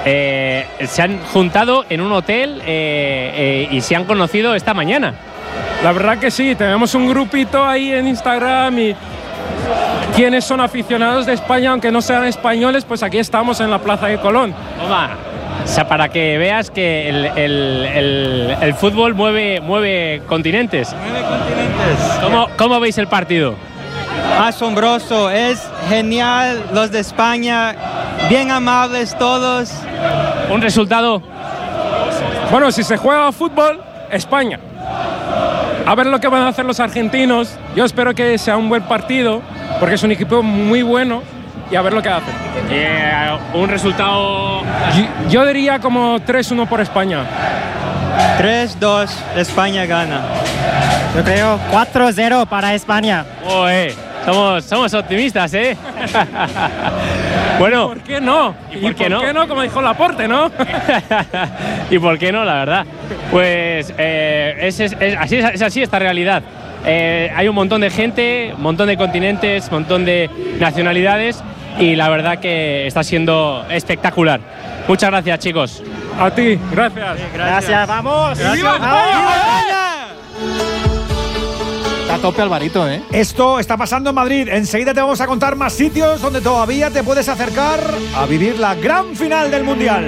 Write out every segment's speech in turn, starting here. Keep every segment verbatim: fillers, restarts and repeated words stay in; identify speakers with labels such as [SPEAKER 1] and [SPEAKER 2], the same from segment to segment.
[SPEAKER 1] eh, se han juntado en un hotel eh, eh, y se han conocido esta mañana.
[SPEAKER 2] La verdad que sí, tenemos un grupito ahí en Instagram y quienes son aficionados de España, aunque no sean españoles, pues aquí estamos en la Plaza de Colón.
[SPEAKER 1] Toma. O sea, para que veas que el, el, el, el fútbol mueve, mueve continentes.
[SPEAKER 3] Mueve continentes.
[SPEAKER 1] ¿Cómo, ¿Cómo veis el partido?
[SPEAKER 3] Asombroso, es genial, los de España, bien amables todos.
[SPEAKER 1] ¿Un resultado?
[SPEAKER 2] Bueno, si se juega fútbol, España. A ver lo que van a hacer los argentinos. Yo espero que sea un buen partido, porque es un equipo muy bueno, y a ver lo que hacen.
[SPEAKER 1] Eh, un resultado...
[SPEAKER 2] Yo, yo diría como tres uno por España.
[SPEAKER 3] tres dos, España gana.
[SPEAKER 4] Yo creo cuatro cero para España.
[SPEAKER 1] Oh, eh. Somos, somos optimistas, ¿eh? Bueno.
[SPEAKER 2] ¿Por qué no?
[SPEAKER 1] ¿Y por, ¿Y qué, por no?
[SPEAKER 2] qué no? Como dijo Laporte, ¿no?
[SPEAKER 1] ¿Y por qué no, la verdad? Pues eh, es, es, es, así, es así esta realidad. Eh, hay un montón de gente, un montón de continentes, un montón de nacionalidades y la verdad que está siendo espectacular. Muchas gracias, chicos.
[SPEAKER 2] A ti, gracias.
[SPEAKER 4] Sí, gracias. gracias, vamos.
[SPEAKER 2] Gracias. ¡Viva
[SPEAKER 4] España!
[SPEAKER 5] Está a tope Alvarito, ¿eh?
[SPEAKER 6] Esto está pasando en Madrid. Enseguida te vamos a contar más sitios donde todavía te puedes acercar a vivir la gran final del Mundial.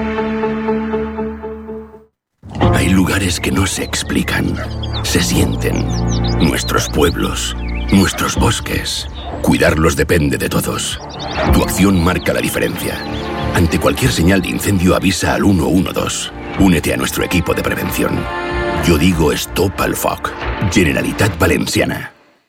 [SPEAKER 7] Hay lugares que no se explican, se sienten. Nuestros pueblos, nuestros bosques. Cuidarlos depende de todos. Tu acción marca la diferencia. Ante cualquier señal de incendio avisa al uno uno dos. Únete a nuestro equipo de prevención. Yo digo Stop al Foc. Generalitat Valenciana.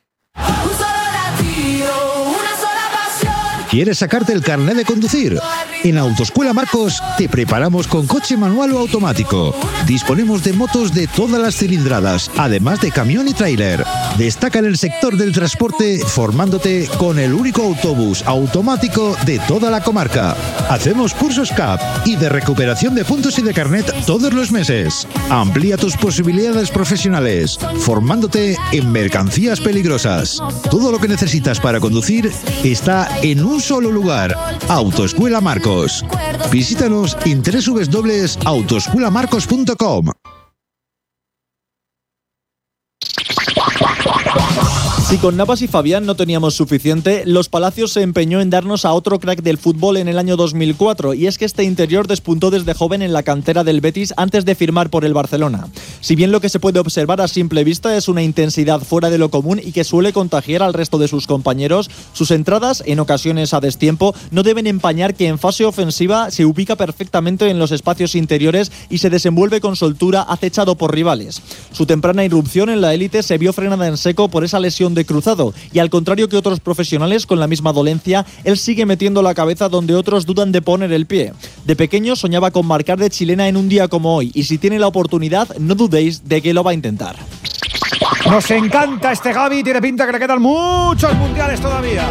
[SPEAKER 8] ¿Quieres sacarte el carnet de conducir? En Autoescuela Marcos te preparamos con coche manual o automático. Disponemos de motos de todas las cilindradas, además de camión y tráiler. Destaca en el sector del transporte formándote con el único autobús automático de toda la comarca. Hacemos cursos C A P y de recuperación de puntos y de carnet todos los meses. Amplía tus posibilidades profesionales, formándote en mercancías peligrosas. Todo lo que necesitas para conducir está en un solo lugar. Autoescuela Marcos. Visítanos en doble u doble u doble u punto autoescuela marcos punto com.
[SPEAKER 9] Si con Navas y Fabián no teníamos suficiente, Los Palacios se empeñó en darnos a otro crack del fútbol en el año dos mil cuatro, y es que este interior despuntó desde joven en la cantera del Betis antes de firmar por el Barcelona. Si bien lo que se puede observar a simple vista es una intensidad fuera de lo común y que suele contagiar al resto de sus compañeros, sus entradas, en ocasiones a destiempo, no deben empañar que en fase ofensiva se ubica perfectamente en los espacios interiores y se desenvuelve con soltura acechado por rivales. Su temprana irrupción en la élite se vio frenada en seco por esa lesión de cruzado, y al contrario que otros profesionales con la misma dolencia, él sigue metiendo la cabeza donde otros dudan de poner el pie. De pequeño soñaba con marcar de chilena en un día como hoy, y si tiene la oportunidad, no dudéis de que lo va a intentar.
[SPEAKER 6] Nos encanta este Gavi, tiene pinta que le quedan muchos mundiales todavía.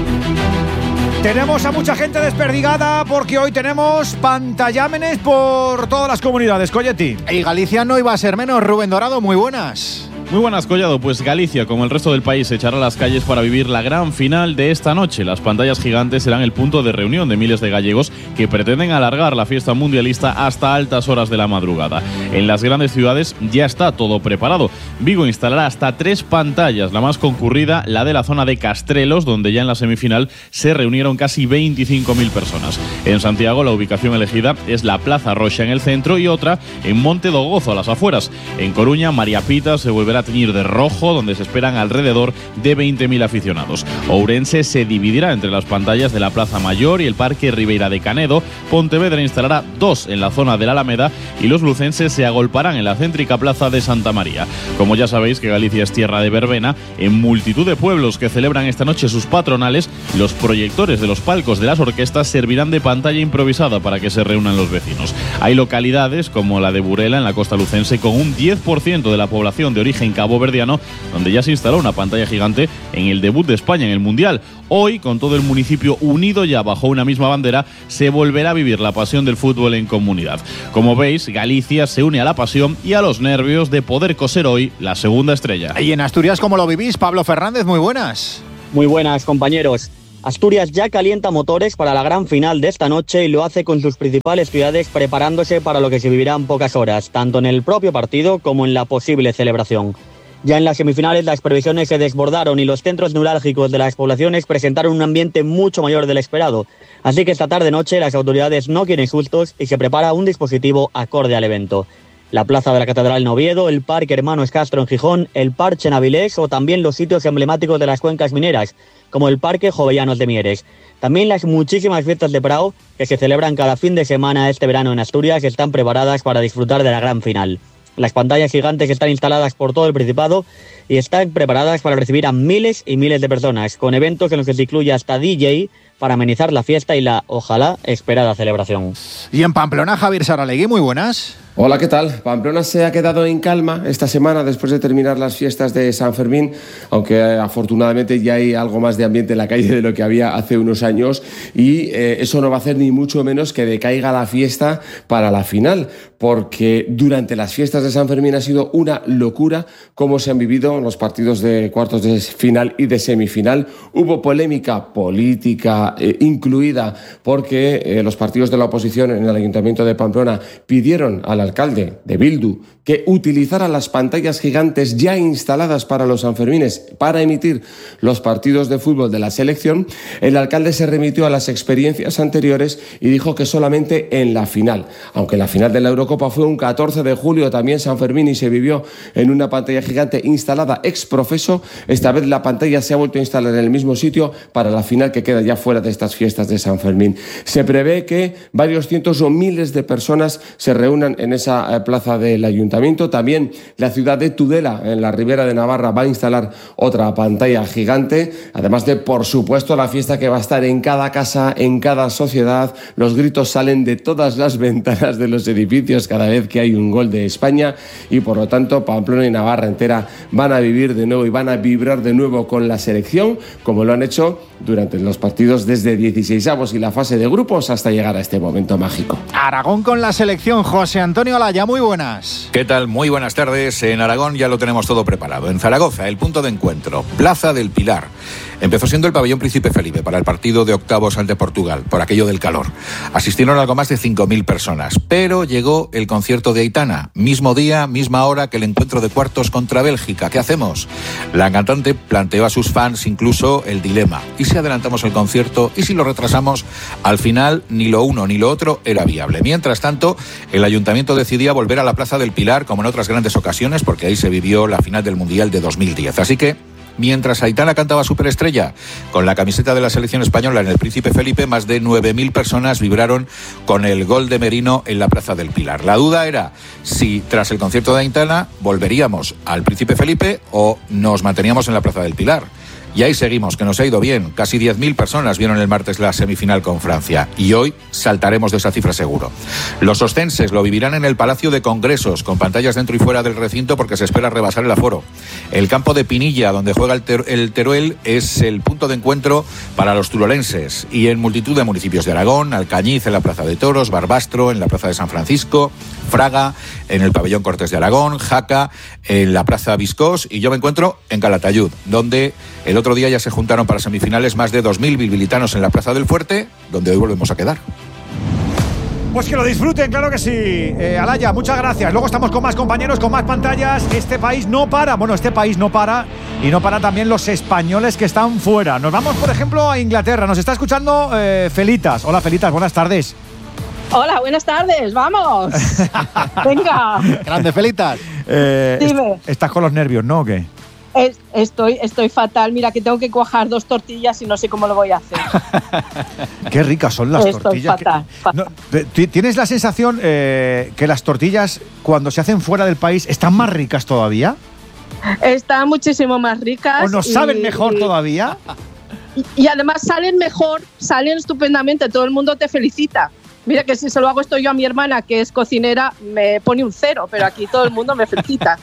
[SPEAKER 6] Tenemos a mucha gente desperdigada porque hoy tenemos pantallámenes por todas las comunidades. Colletti.
[SPEAKER 5] Y Galicia no iba a ser menos. Rubén Dorado, muy buenas.
[SPEAKER 10] Muy buenas, Collado. Pues Galicia, como el resto del país, se echará a las calles para vivir la gran final de esta noche. Las pantallas gigantes serán el punto de reunión de miles de gallegos que pretenden alargar la fiesta mundialista hasta altas horas de la madrugada. En las grandes ciudades ya está todo preparado. Vigo instalará hasta tres pantallas, la más concurrida, la de la zona de Castrelos, donde ya en la semifinal se reunieron casi veinticinco mil personas. En Santiago, la ubicación elegida es la Plaza Roxa en el centro y otra en Monte do Gozo, a las afueras. En Coruña, María Pita se volverá a teñir de rojo, donde se esperan alrededor de veinte mil aficionados. Ourense se dividirá entre las pantallas de la Plaza Mayor y el Parque Ribeira de Canedo. Pontevedra instalará dos en la zona de la Alameda y los lucenses se agolparán en la céntrica Plaza de Santa María. Como ya sabéis que Galicia es tierra de verbena, en multitud de pueblos que celebran esta noche sus patronales, los proyectores de los palcos de las orquestas servirán de pantalla improvisada para que se reúnan los vecinos. Hay localidades como la de Burela, en la costa lucense, con un diez por ciento de la población de origen caboverdiano, donde ya se instaló una pantalla gigante en el debut de España en el Mundial. Hoy, con todo el municipio unido ya bajo una misma bandera, se volverá a vivir la pasión del fútbol en comunidad. Como veis, Galicia se une a la pasión y a los nervios de poder coser hoy la segunda estrella.
[SPEAKER 5] Y en Asturias, ¿cómo lo vivís? Pablo Fernández, muy buenas.
[SPEAKER 11] Muy buenas, compañeros. Asturias ya calienta motores para la gran final de esta noche y lo hace con sus principales ciudades preparándose para lo que se vivirá en pocas horas, tanto en el propio partido como en la posible celebración. Ya en las semifinales las previsiones se desbordaron y los centros neurálgicos de las poblaciones presentaron un ambiente mucho mayor del esperado. Así que esta tarde-noche las autoridades no quieren sustos y se prepara un dispositivo acorde al evento. La plaza de la Catedral en Oviedo, el Parque Hermanos Castro en Gijón, el Parche en Avilés o también los sitios emblemáticos de las cuencas mineras, como el Parque Jovellanos de Mieres. También las muchísimas fiestas de Prado que se celebran cada fin de semana este verano en Asturias están preparadas para disfrutar de la gran final. Las pantallas gigantes están instaladas por todo el Principado y están preparadas para recibir a miles y miles de personas, con eventos en los que se incluye hasta D J para amenizar la fiesta y la, ojalá, esperada celebración.
[SPEAKER 5] Y en Pamplona, Javier Saralegui, muy buenas.
[SPEAKER 12] Hola, ¿qué tal? Pamplona se ha quedado en calma esta semana después de terminar las fiestas de San Fermín, aunque eh, afortunadamente ya hay algo más de ambiente en la calle de lo que había hace unos años y eh, eso no va a hacer ni mucho menos que decaiga la fiesta para la final, porque durante las fiestas de San Fermín ha sido una locura cómo se han vivido los partidos de cuartos de final y de semifinal. Hubo polémica política eh, incluida porque eh, los partidos de la oposición en el Ayuntamiento de Pamplona pidieron a la alcalde de Bildu que utilizara las pantallas gigantes ya instaladas para los Sanfermines para emitir los partidos de fútbol de la selección. El alcalde se remitió a las experiencias anteriores y dijo que solamente en la final, aunque la final de la Eurocopa fue un catorce de julio, también San Fermín y se vivió en una pantalla gigante instalada ex profeso. Esta vez la pantalla se ha vuelto a instalar en el mismo sitio para la final que queda ya fuera de estas fiestas de San Fermín. Se prevé que varios cientos o miles de personas se reúnan en esa plaza del ayuntamiento. También la ciudad de Tudela, en la Ribera de Navarra, va a instalar otra pantalla gigante, además de, por supuesto, la fiesta que va a estar en cada casa, en cada sociedad. Los gritos salen de todas las ventanas de los edificios cada vez que hay un gol de España y, por lo tanto, Pamplona y Navarra entera van a vivir de nuevo y van a vibrar de nuevo con la selección, como lo han hecho durante los partidos desde dieciseisavos y la fase de grupos hasta llegar a este momento mágico.
[SPEAKER 5] Aragón con la selección, José Antonio Alaya, muy buenas.
[SPEAKER 13] ¿Qué tal? Muy buenas tardes. En Aragón ya lo tenemos todo preparado. En Zaragoza, el punto de encuentro, Plaza del Pilar. Empezó siendo el pabellón Príncipe Felipe para el partido de octavos ante Portugal, por aquello del calor. Asistieron algo más de cinco mil personas, pero llegó el concierto de Aitana, mismo día, misma hora que el encuentro de cuartos contra Bélgica. ¿Qué hacemos? La cantante planteó a sus fans incluso el dilema. ¿Y si adelantamos el concierto? ¿Y si lo retrasamos? Al final, ni lo uno ni lo otro era viable. Mientras tanto, el ayuntamiento decidía volver a la Plaza del Pilar, como en otras grandes ocasiones, porque ahí se vivió la final del Mundial de dos mil diez. Así que, mientras Aitana cantaba Superestrella con la camiseta de la selección española en el Príncipe Felipe, más de nueve mil personas vibraron con el gol de Merino en la Plaza del Pilar. La duda era si tras el concierto de Aitana volveríamos al Príncipe Felipe o nos manteníamos en la Plaza del Pilar. Y ahí seguimos, que nos ha ido bien. Casi diez mil personas vieron el martes la semifinal con Francia. Y hoy saltaremos de esa cifra seguro. Los ostenses lo vivirán en el Palacio de Congresos, con pantallas dentro y fuera del recinto porque se espera rebasar el aforo. El campo de Pinilla, donde juega el, ter- el Teruel, es el punto de encuentro para los turolenses. Y en multitud de municipios de Aragón, Alcañiz en la Plaza de Toros, Barbastro en la Plaza de San Francisco, Fraga en el Pabellón Cortés de Aragón, Jaca en la Plaza Viscós, y yo me encuentro en Calatayud, donde el otro día ya se juntaron para semifinales más de dos mil bilbilitanos en la Plaza del Fuerte, donde hoy volvemos a quedar.
[SPEAKER 6] Pues que lo disfruten, claro que sí. Eh, Alaya, muchas gracias. Luego estamos con más compañeros, con más pantallas. Este país no para. Bueno, este país no para. Y no para también los españoles que están fuera. Nos vamos, por ejemplo, a Inglaterra. Nos está escuchando eh, Felitas. Hola, Felitas, buenas tardes.
[SPEAKER 14] Hola, buenas tardes, vamos. Venga.
[SPEAKER 5] Grande, Felitas.
[SPEAKER 6] Eh,
[SPEAKER 14] Dime.
[SPEAKER 6] est- ¿Estás con los nervios, no, o qué?
[SPEAKER 14] Es- estoy, estoy fatal. Mira que tengo que cuajar dos tortillas y no sé cómo lo voy a hacer.
[SPEAKER 6] Qué ricas son las
[SPEAKER 14] Estoy
[SPEAKER 6] tortillas.
[SPEAKER 14] fatal, fatal.
[SPEAKER 6] No, te- ti- ¿Tienes la sensación eh, que las tortillas, cuando se hacen fuera del país, están más ricas todavía?
[SPEAKER 14] Están muchísimo más ricas.
[SPEAKER 6] ¿O nos
[SPEAKER 14] y-
[SPEAKER 6] saben mejor
[SPEAKER 14] y-
[SPEAKER 6] todavía?
[SPEAKER 14] Y, y además salen mejor, salen estupendamente. Todo el mundo te felicita. Mira que si se lo hago esto yo a mi hermana, que es cocinera, me pone un cero, pero aquí todo el mundo me felicita.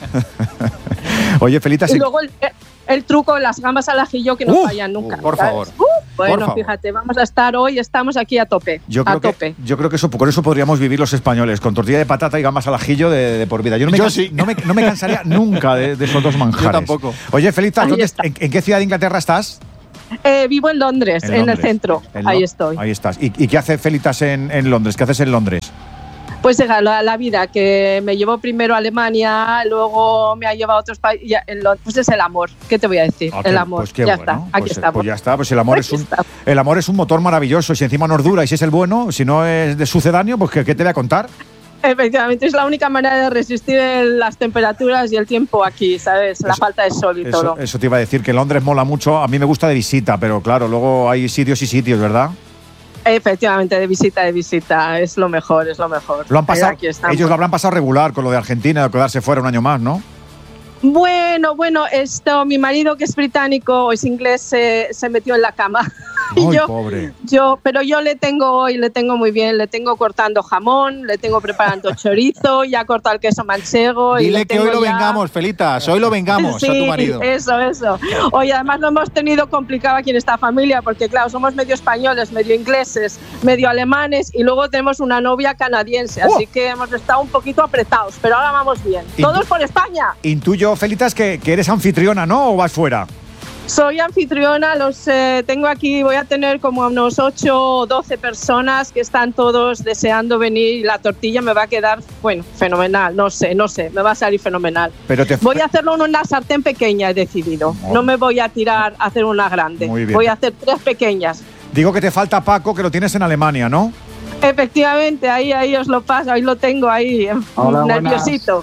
[SPEAKER 6] Oye, Felitas,
[SPEAKER 14] Y luego el, el truco, las gambas al ajillo que no
[SPEAKER 6] Uf,
[SPEAKER 14] fallan nunca.
[SPEAKER 6] por
[SPEAKER 14] ¿sabes?
[SPEAKER 6] favor.
[SPEAKER 14] Uh, bueno,
[SPEAKER 6] Por favor.
[SPEAKER 14] fíjate, vamos a estar hoy, estamos aquí a tope.
[SPEAKER 6] yo
[SPEAKER 14] a
[SPEAKER 6] creo,
[SPEAKER 14] tope.
[SPEAKER 6] que, yo creo que eso, por eso podríamos vivir los españoles, con tortilla de patata y gambas al ajillo de, de por vida. Yo no me,
[SPEAKER 5] Yo
[SPEAKER 6] can-
[SPEAKER 5] sí.
[SPEAKER 6] no me, no me cansaría nunca de, de esos dos manjares.
[SPEAKER 5] Yo tampoco.
[SPEAKER 6] Oye, Felitas,
[SPEAKER 14] Ahí
[SPEAKER 6] ¿dónde-
[SPEAKER 14] está.
[SPEAKER 6] en, en qué ciudad de Inglaterra estás?
[SPEAKER 14] Eh, vivo en Londres, en,
[SPEAKER 6] en Londres.
[SPEAKER 14] el centro.
[SPEAKER 6] En
[SPEAKER 14] Ahí
[SPEAKER 6] Lo-
[SPEAKER 14] estoy.
[SPEAKER 6] Ahí estás. ¿Y, y qué hace Felitas en, en Londres? ¿Qué haces en Londres?
[SPEAKER 14] Pues hija, la, la vida, que me llevó primero a Alemania, luego me ha llevado a otros países. Pues es el amor, ¿qué te voy a decir?
[SPEAKER 6] Ah,
[SPEAKER 14] el
[SPEAKER 6] qué-
[SPEAKER 14] amor,
[SPEAKER 6] pues qué
[SPEAKER 14] ya
[SPEAKER 6] bueno.
[SPEAKER 14] está, aquí
[SPEAKER 6] Pues,
[SPEAKER 14] estamos.
[SPEAKER 6] pues ya está, pues el amor es un el amor es un motor maravilloso. Y si encima nos dura y si es el bueno, si no es de sucedáneo, pues ¿qué, qué te voy a contar?
[SPEAKER 14] Efectivamente, es la única manera de resistir el- las temperaturas y el tiempo aquí, ¿sabes? La
[SPEAKER 6] Eso-
[SPEAKER 14] falta de sol y
[SPEAKER 6] Eso,
[SPEAKER 14] todo.
[SPEAKER 6] eso te iba a decir, que Londres mola mucho. A mí me gusta de visita, pero claro, luego hay sitios y sitios, ¿verdad?
[SPEAKER 14] Efectivamente, de visita, de visita, es lo mejor, es lo mejor.
[SPEAKER 6] Lo han pasado,
[SPEAKER 14] Aquí estamos.
[SPEAKER 6] ellos lo habrán pasado regular con lo de Argentina, de quedarse fuera un año más, ¿no?
[SPEAKER 14] Bueno, bueno, esto, mi marido que es británico o es inglés se, se metió en la cama. Y
[SPEAKER 6] Ay,
[SPEAKER 14] yo,
[SPEAKER 6] pobre.
[SPEAKER 14] yo, pero yo le tengo hoy, le tengo muy bien, le tengo cortando jamón, le tengo preparando chorizo, ya ha cortado el queso manchego. y
[SPEAKER 5] Dile
[SPEAKER 14] le
[SPEAKER 5] que
[SPEAKER 14] tengo
[SPEAKER 5] hoy lo
[SPEAKER 14] ya-
[SPEAKER 5] vengamos, Felitas, hoy lo vengamos
[SPEAKER 14] sí,
[SPEAKER 5] a tu marido.
[SPEAKER 14] eso, eso. Oye, además lo hemos tenido complicado aquí en esta familia porque, claro, somos medio españoles, medio ingleses, medio alemanes y luego tenemos una novia canadiense,
[SPEAKER 6] ¡Oh!
[SPEAKER 14] así que hemos estado un poquito apretados, pero ahora vamos bien.
[SPEAKER 6] Y
[SPEAKER 14] ¡Todos
[SPEAKER 6] tú-
[SPEAKER 14] por España!
[SPEAKER 6] Intuyo, Felitas, que, que eres anfitriona, ¿no? ¿O vas fuera?
[SPEAKER 14] Soy anfitriona, los eh, tengo aquí, voy a tener como unos ocho o doce personas que están todos deseando venir y la tortilla me va a quedar, bueno, fenomenal, no sé, no sé, me va a salir fenomenal.
[SPEAKER 6] Pero te
[SPEAKER 14] Voy a hacerlo en una sartén pequeña, he decidido. No me voy a tirar a hacer una grande.
[SPEAKER 6] Muy bien.
[SPEAKER 14] Voy a hacer tres pequeñas.
[SPEAKER 6] Digo que te falta Paco, que lo tienes en Alemania, ¿no?
[SPEAKER 14] Efectivamente, ahí, ahí os lo paso, ahí lo tengo ahí,
[SPEAKER 6] Hola,
[SPEAKER 14] nerviosito.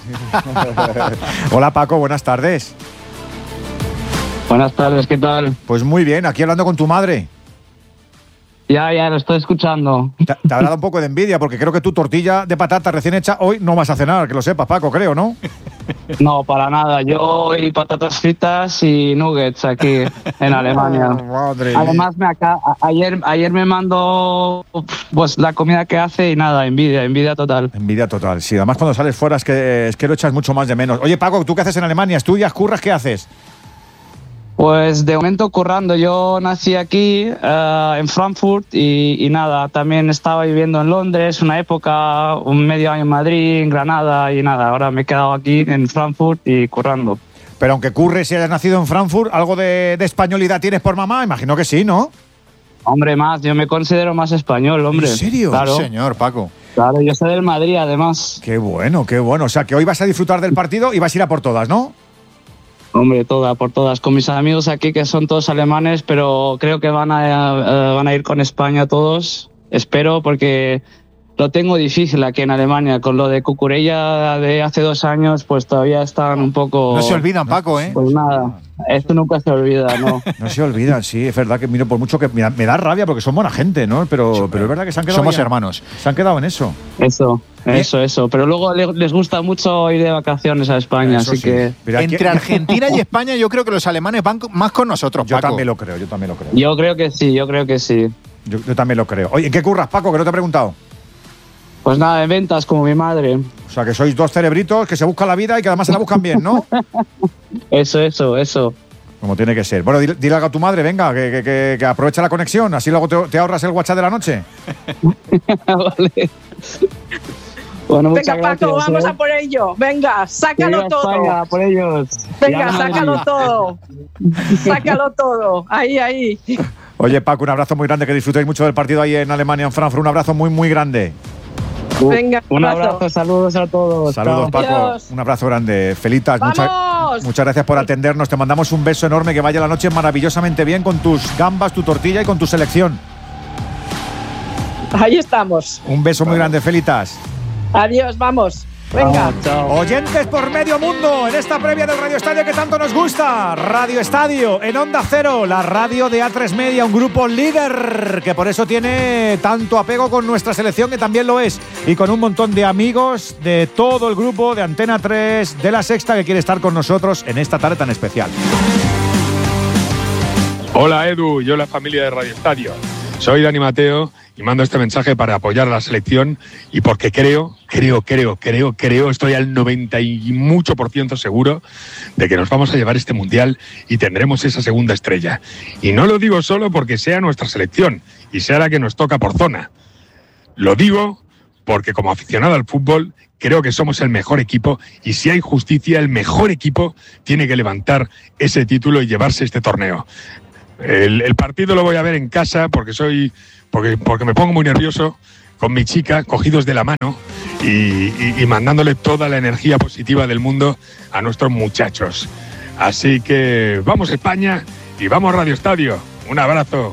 [SPEAKER 6] Hola Paco, buenas tardes.
[SPEAKER 15] Buenas tardes, ¿qué tal?
[SPEAKER 6] Pues muy bien, aquí hablando con tu madre.
[SPEAKER 15] Ya, ya, lo estoy escuchando.
[SPEAKER 6] Te, te habrá dado un poco de envidia, porque creo que tu tortilla de patata recién hecha hoy no vas a cenar, que lo sepas, Paco, creo, ¿no?
[SPEAKER 15] No, para nada. Yo y patatas fritas y nuggets aquí en Alemania.
[SPEAKER 6] Madre
[SPEAKER 15] Además, me acá, a- ayer, ayer me mandó pues la comida que hace y nada, envidia, envidia total.
[SPEAKER 6] Envidia total, sí. Además, cuando sales fuera es que, es que lo echas mucho más de menos. Oye, Paco, ¿tú qué haces en Alemania? ¿Estudias, curras? ¿Qué haces?
[SPEAKER 15] Pues de momento currando, yo nací aquí eh, en Frankfurt y, y nada, también estaba viviendo en Londres una época, un medio año en Madrid, en Granada y nada, ahora me he quedado aquí en Frankfurt y currando.
[SPEAKER 6] Pero aunque curres y hayas nacido en Frankfurt, ¿algo de, de españolidad tienes por mamá? Imagino que sí, ¿no?
[SPEAKER 15] Hombre, más, yo me considero más español, hombre.
[SPEAKER 6] ¿En serio?
[SPEAKER 15] Claro.
[SPEAKER 6] Sí, señor, Paco.
[SPEAKER 15] Claro, yo soy del Madrid, además.
[SPEAKER 6] Qué bueno, qué bueno. O sea, que hoy vas a disfrutar del partido y vas a ir a por todas, ¿no?
[SPEAKER 15] Hombre, todas, por todas. Con mis amigos aquí que son todos alemanes, pero creo que van a, eh, van a ir con España todos. Espero, porque lo tengo difícil aquí en Alemania. Con lo de Cucurella de hace dos años, pues todavía están un poco...
[SPEAKER 5] No se olvidan, Paco, ¿eh?
[SPEAKER 15] Pues nada, esto nunca se olvida, ¿no?
[SPEAKER 6] No se olvidan, sí, es verdad que miro por mucho que mira, me da rabia porque son buena gente, ¿no? Pero, pero es verdad que se han quedado
[SPEAKER 5] Somos
[SPEAKER 6] ya-
[SPEAKER 5] hermanos.
[SPEAKER 6] Se han quedado en eso.
[SPEAKER 15] Eso, eso, eso. Pero luego le- les gusta mucho ir de vacaciones a España,
[SPEAKER 6] Eso
[SPEAKER 15] así
[SPEAKER 6] sí.
[SPEAKER 15] que...
[SPEAKER 6] Mira, aquí-
[SPEAKER 5] Entre Argentina y España, yo creo que los alemanes van co- más con nosotros,
[SPEAKER 6] Yo
[SPEAKER 5] Paco.
[SPEAKER 6] también lo creo, yo también lo creo.
[SPEAKER 15] Yo creo que sí, yo creo que sí.
[SPEAKER 6] Yo, yo también lo creo. Oye, ¿en qué curras, Paco? Que no te he preguntado.
[SPEAKER 15] Pues nada, en ventas como mi madre.
[SPEAKER 6] O sea, que sois dos cerebritos que se buscan la vida y que además se la buscan bien, ¿no?
[SPEAKER 15] Eso, eso, eso.
[SPEAKER 6] Como tiene que ser. Bueno, dile, dile algo a tu madre, venga, que, que- que- que aproveche la conexión, así luego te, te ahorras el WhatsApp de la noche.
[SPEAKER 15] Vale. Bueno, muchas
[SPEAKER 14] Venga, Paco,
[SPEAKER 15] gracias,
[SPEAKER 14] vamos
[SPEAKER 15] ¿eh?
[SPEAKER 14] a por ello. Venga, sácalo
[SPEAKER 15] Viva
[SPEAKER 14] todo.
[SPEAKER 15] España, por ellos.
[SPEAKER 14] Venga,
[SPEAKER 15] Viva Madrid.
[SPEAKER 14] sácalo todo. Sácalo todo. Ahí, ahí.
[SPEAKER 6] Oye, Paco, un abrazo muy grande, que disfrutéis mucho del partido ahí en Alemania, en Frankfurt. Un abrazo muy, muy grande.
[SPEAKER 14] Venga,
[SPEAKER 15] Un abrazo, saludos a todos.
[SPEAKER 6] Saludos,
[SPEAKER 15] Chao.
[SPEAKER 6] Paco.
[SPEAKER 14] Adiós.
[SPEAKER 6] Un abrazo grande. Felitas, muchas,
[SPEAKER 14] ¡Vamos!
[SPEAKER 6] muchas gracias por atendernos. Te mandamos un beso enorme, que vaya la noche maravillosamente bien con tus gambas, tu tortilla y con tu selección.
[SPEAKER 14] Ahí estamos.
[SPEAKER 6] Un beso muy grande, Felitas.
[SPEAKER 14] Adiós, vamos. Venga.
[SPEAKER 6] Oyentes por medio mundo en esta previa del Radio Estadio que tanto nos gusta. Radio Estadio en Onda Cero, la radio de A tres Media, un grupo líder que por eso tiene tanto apego con nuestra selección, que también lo es, y con un montón de amigos de todo el grupo de Antena tres, de La Sexta, que quiere estar con nosotros en esta tarde tan especial.
[SPEAKER 16] Hola Edu, yo la familia de Radio Estadio. Soy Dani Mateo y mando este mensaje para apoyar a la selección y porque creo, creo, creo, creo, creo, estoy al noventa y mucho por ciento seguro de que nos vamos a llevar este mundial y tendremos esa segunda estrella. Y no lo digo solo porque sea nuestra selección y sea la que nos toca por zona. Lo digo porque como aficionado al fútbol creo que somos el mejor equipo y si hay justicia, el mejor equipo tiene que levantar ese título y llevarse este torneo. El, el partido lo voy a ver en casa porque soy, porque, porque me pongo muy nervioso con mi chica, cogidos de la mano y, y, y mandándole toda la energía positiva del mundo a nuestros muchachos. Así que vamos España y vamos Radio Estadio. Un abrazo.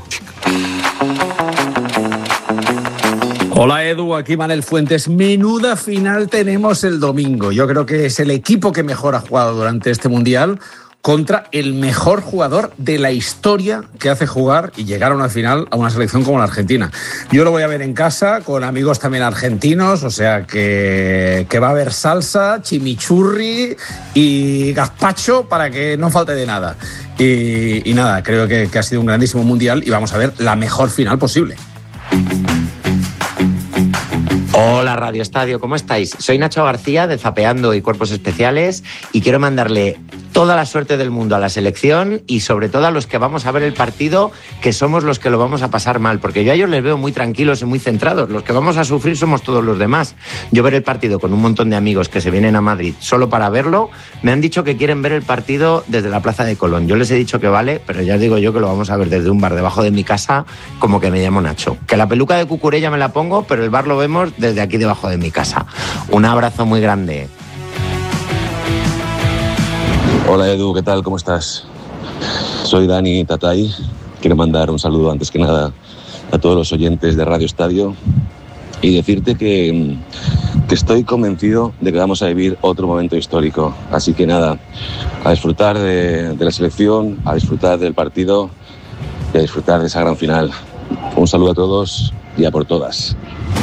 [SPEAKER 17] Hola Edu, aquí Manel Fuentes. Menuda final tenemos el domingo. Yo creo que es el equipo que mejor ha jugado durante este Mundial contra el mejor jugador de la historia que hace jugar y llegar a una final a una selección como la Argentina. Yo lo voy a ver en casa con amigos también argentinos, o sea que, que va a haber salsa, chimichurri y gazpacho para que no falte de nada. Y, y nada, creo que, que ha sido un grandísimo Mundial y vamos a ver la mejor final posible.
[SPEAKER 18] Hola Radio Estadio, ¿cómo estáis? Soy Nacho García de Zapeando y Cuerpos Especiales y quiero mandarle toda la suerte del mundo a la selección y sobre todo a los que vamos a ver el partido, que somos los que lo vamos a pasar mal, porque yo a ellos les veo muy tranquilos y muy centrados. Los que vamos a sufrir somos todos los demás. Yo ver el partido con un montón de amigos que se vienen a Madrid solo para verlo, me han dicho que quieren ver el partido desde la Plaza de Colón. Yo les he dicho que vale, pero ya os digo yo que lo vamos a ver desde un bar debajo de mi casa, como que me llamo Nacho. Que la peluca de Cucurella me la pongo, pero el bar lo vemos desde aquí debajo de mi casa. Un abrazo muy grande.
[SPEAKER 19] Hola Edu, ¿qué tal? ¿Cómo estás? Soy Dani Tatay. Quiero mandar un saludo antes que nada a todos los oyentes de Radio Estadio y decirte que, que estoy convencido de que vamos a vivir otro momento histórico. Así que nada, a disfrutar de, de la selección, a disfrutar del partido y a disfrutar de esa gran final. Un saludo a todos y a por todas.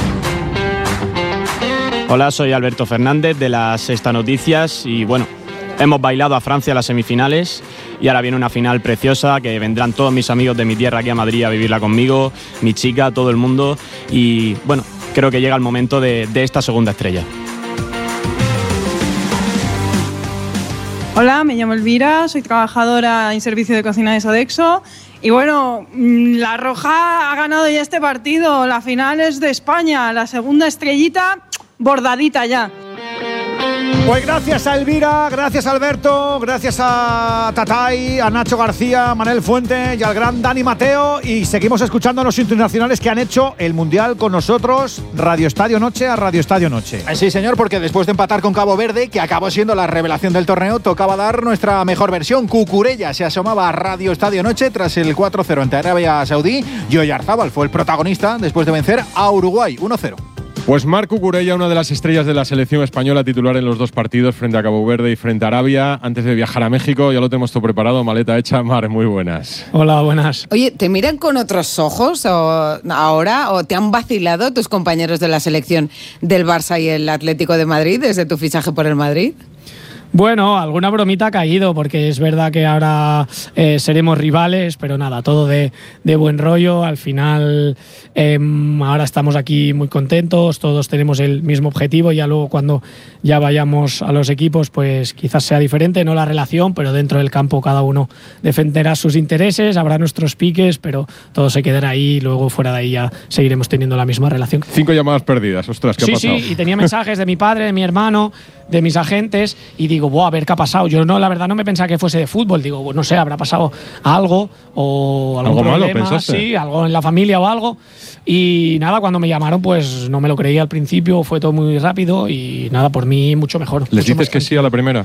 [SPEAKER 20] Hola, soy Alberto Fernández de La Sexta Noticias y bueno, hemos bailado a Francia a las semifinales y ahora viene una final preciosa que vendrán todos mis amigos de mi tierra aquí a Madrid a vivirla conmigo, mi chica, todo el mundo y bueno, creo que llega el momento de, de esta segunda estrella.
[SPEAKER 21] Hola, me llamo Elvira, soy trabajadora en servicio de cocina de Sodexo y bueno, la Roja ha ganado ya este partido, la final es de España, la segunda estrellita bordadita ya.
[SPEAKER 6] Pues gracias a Elvira, gracias a Alberto, gracias a Tatay, a Nacho García, a Manel Fuente y al gran Dani Mateo. Y seguimos escuchando a los internacionales que han hecho el Mundial con nosotros, Radio Estadio Noche a Radio Estadio Noche.
[SPEAKER 5] Sí, señor, porque después de empatar con Cabo Verde, que acabó siendo la revelación del torneo, tocaba dar nuestra mejor versión. Cucurella se asomaba a Radio Estadio Noche tras el cuatro cero ante Arabia Saudí y Oyarzábal fue el protagonista después de vencer a Uruguay uno cero.
[SPEAKER 2] Pues Marc Cucurella, una de las estrellas de la selección española, titular en los dos partidos frente a Cabo Verde y frente a Arabia. Antes de viajar a México, ya lo tenemos todo preparado, maleta hecha. Mar, muy buenas.
[SPEAKER 22] Hola, buenas.
[SPEAKER 23] Oye, ¿te miran con otros ojos o, ahora o te han vacilado tus compañeros de la selección del Barça y el Atlético de Madrid desde tu fichaje por el Madrid?
[SPEAKER 22] Bueno, alguna bromita ha caído, porque es verdad que ahora eh, seremos rivales, pero nada, todo de, de buen rollo. Al final, eh, ahora estamos aquí muy contentos, todos tenemos el mismo objetivo. Ya luego, cuando ya vayamos a los equipos, pues quizás sea diferente, no la relación, pero dentro del campo cada uno defenderá sus intereses, habrá nuestros piques, pero todo se quedará ahí y luego fuera de ahí ya seguiremos teniendo la misma relación.
[SPEAKER 2] Cinco llamadas perdidas, ostras, ¿qué
[SPEAKER 22] sí,
[SPEAKER 2] ha pasado?
[SPEAKER 22] Sí, y tenía mensajes de mi padre, de mi hermano, de mis agentes, y digo, Buah, a ver qué ha pasado. Yo no, la verdad no me pensaba que fuese de fútbol. Digo, no sé, habrá pasado algo o algún
[SPEAKER 2] ¿Algo
[SPEAKER 22] problema,
[SPEAKER 2] malo, pensaste?
[SPEAKER 22] Sí, algo en la familia o algo. Y nada, cuando me llamaron, pues no me lo creía al principio, fue todo muy rápido y nada, por mí mucho mejor.
[SPEAKER 2] ¿Les
[SPEAKER 22] mucho
[SPEAKER 2] dices que sí a la primera?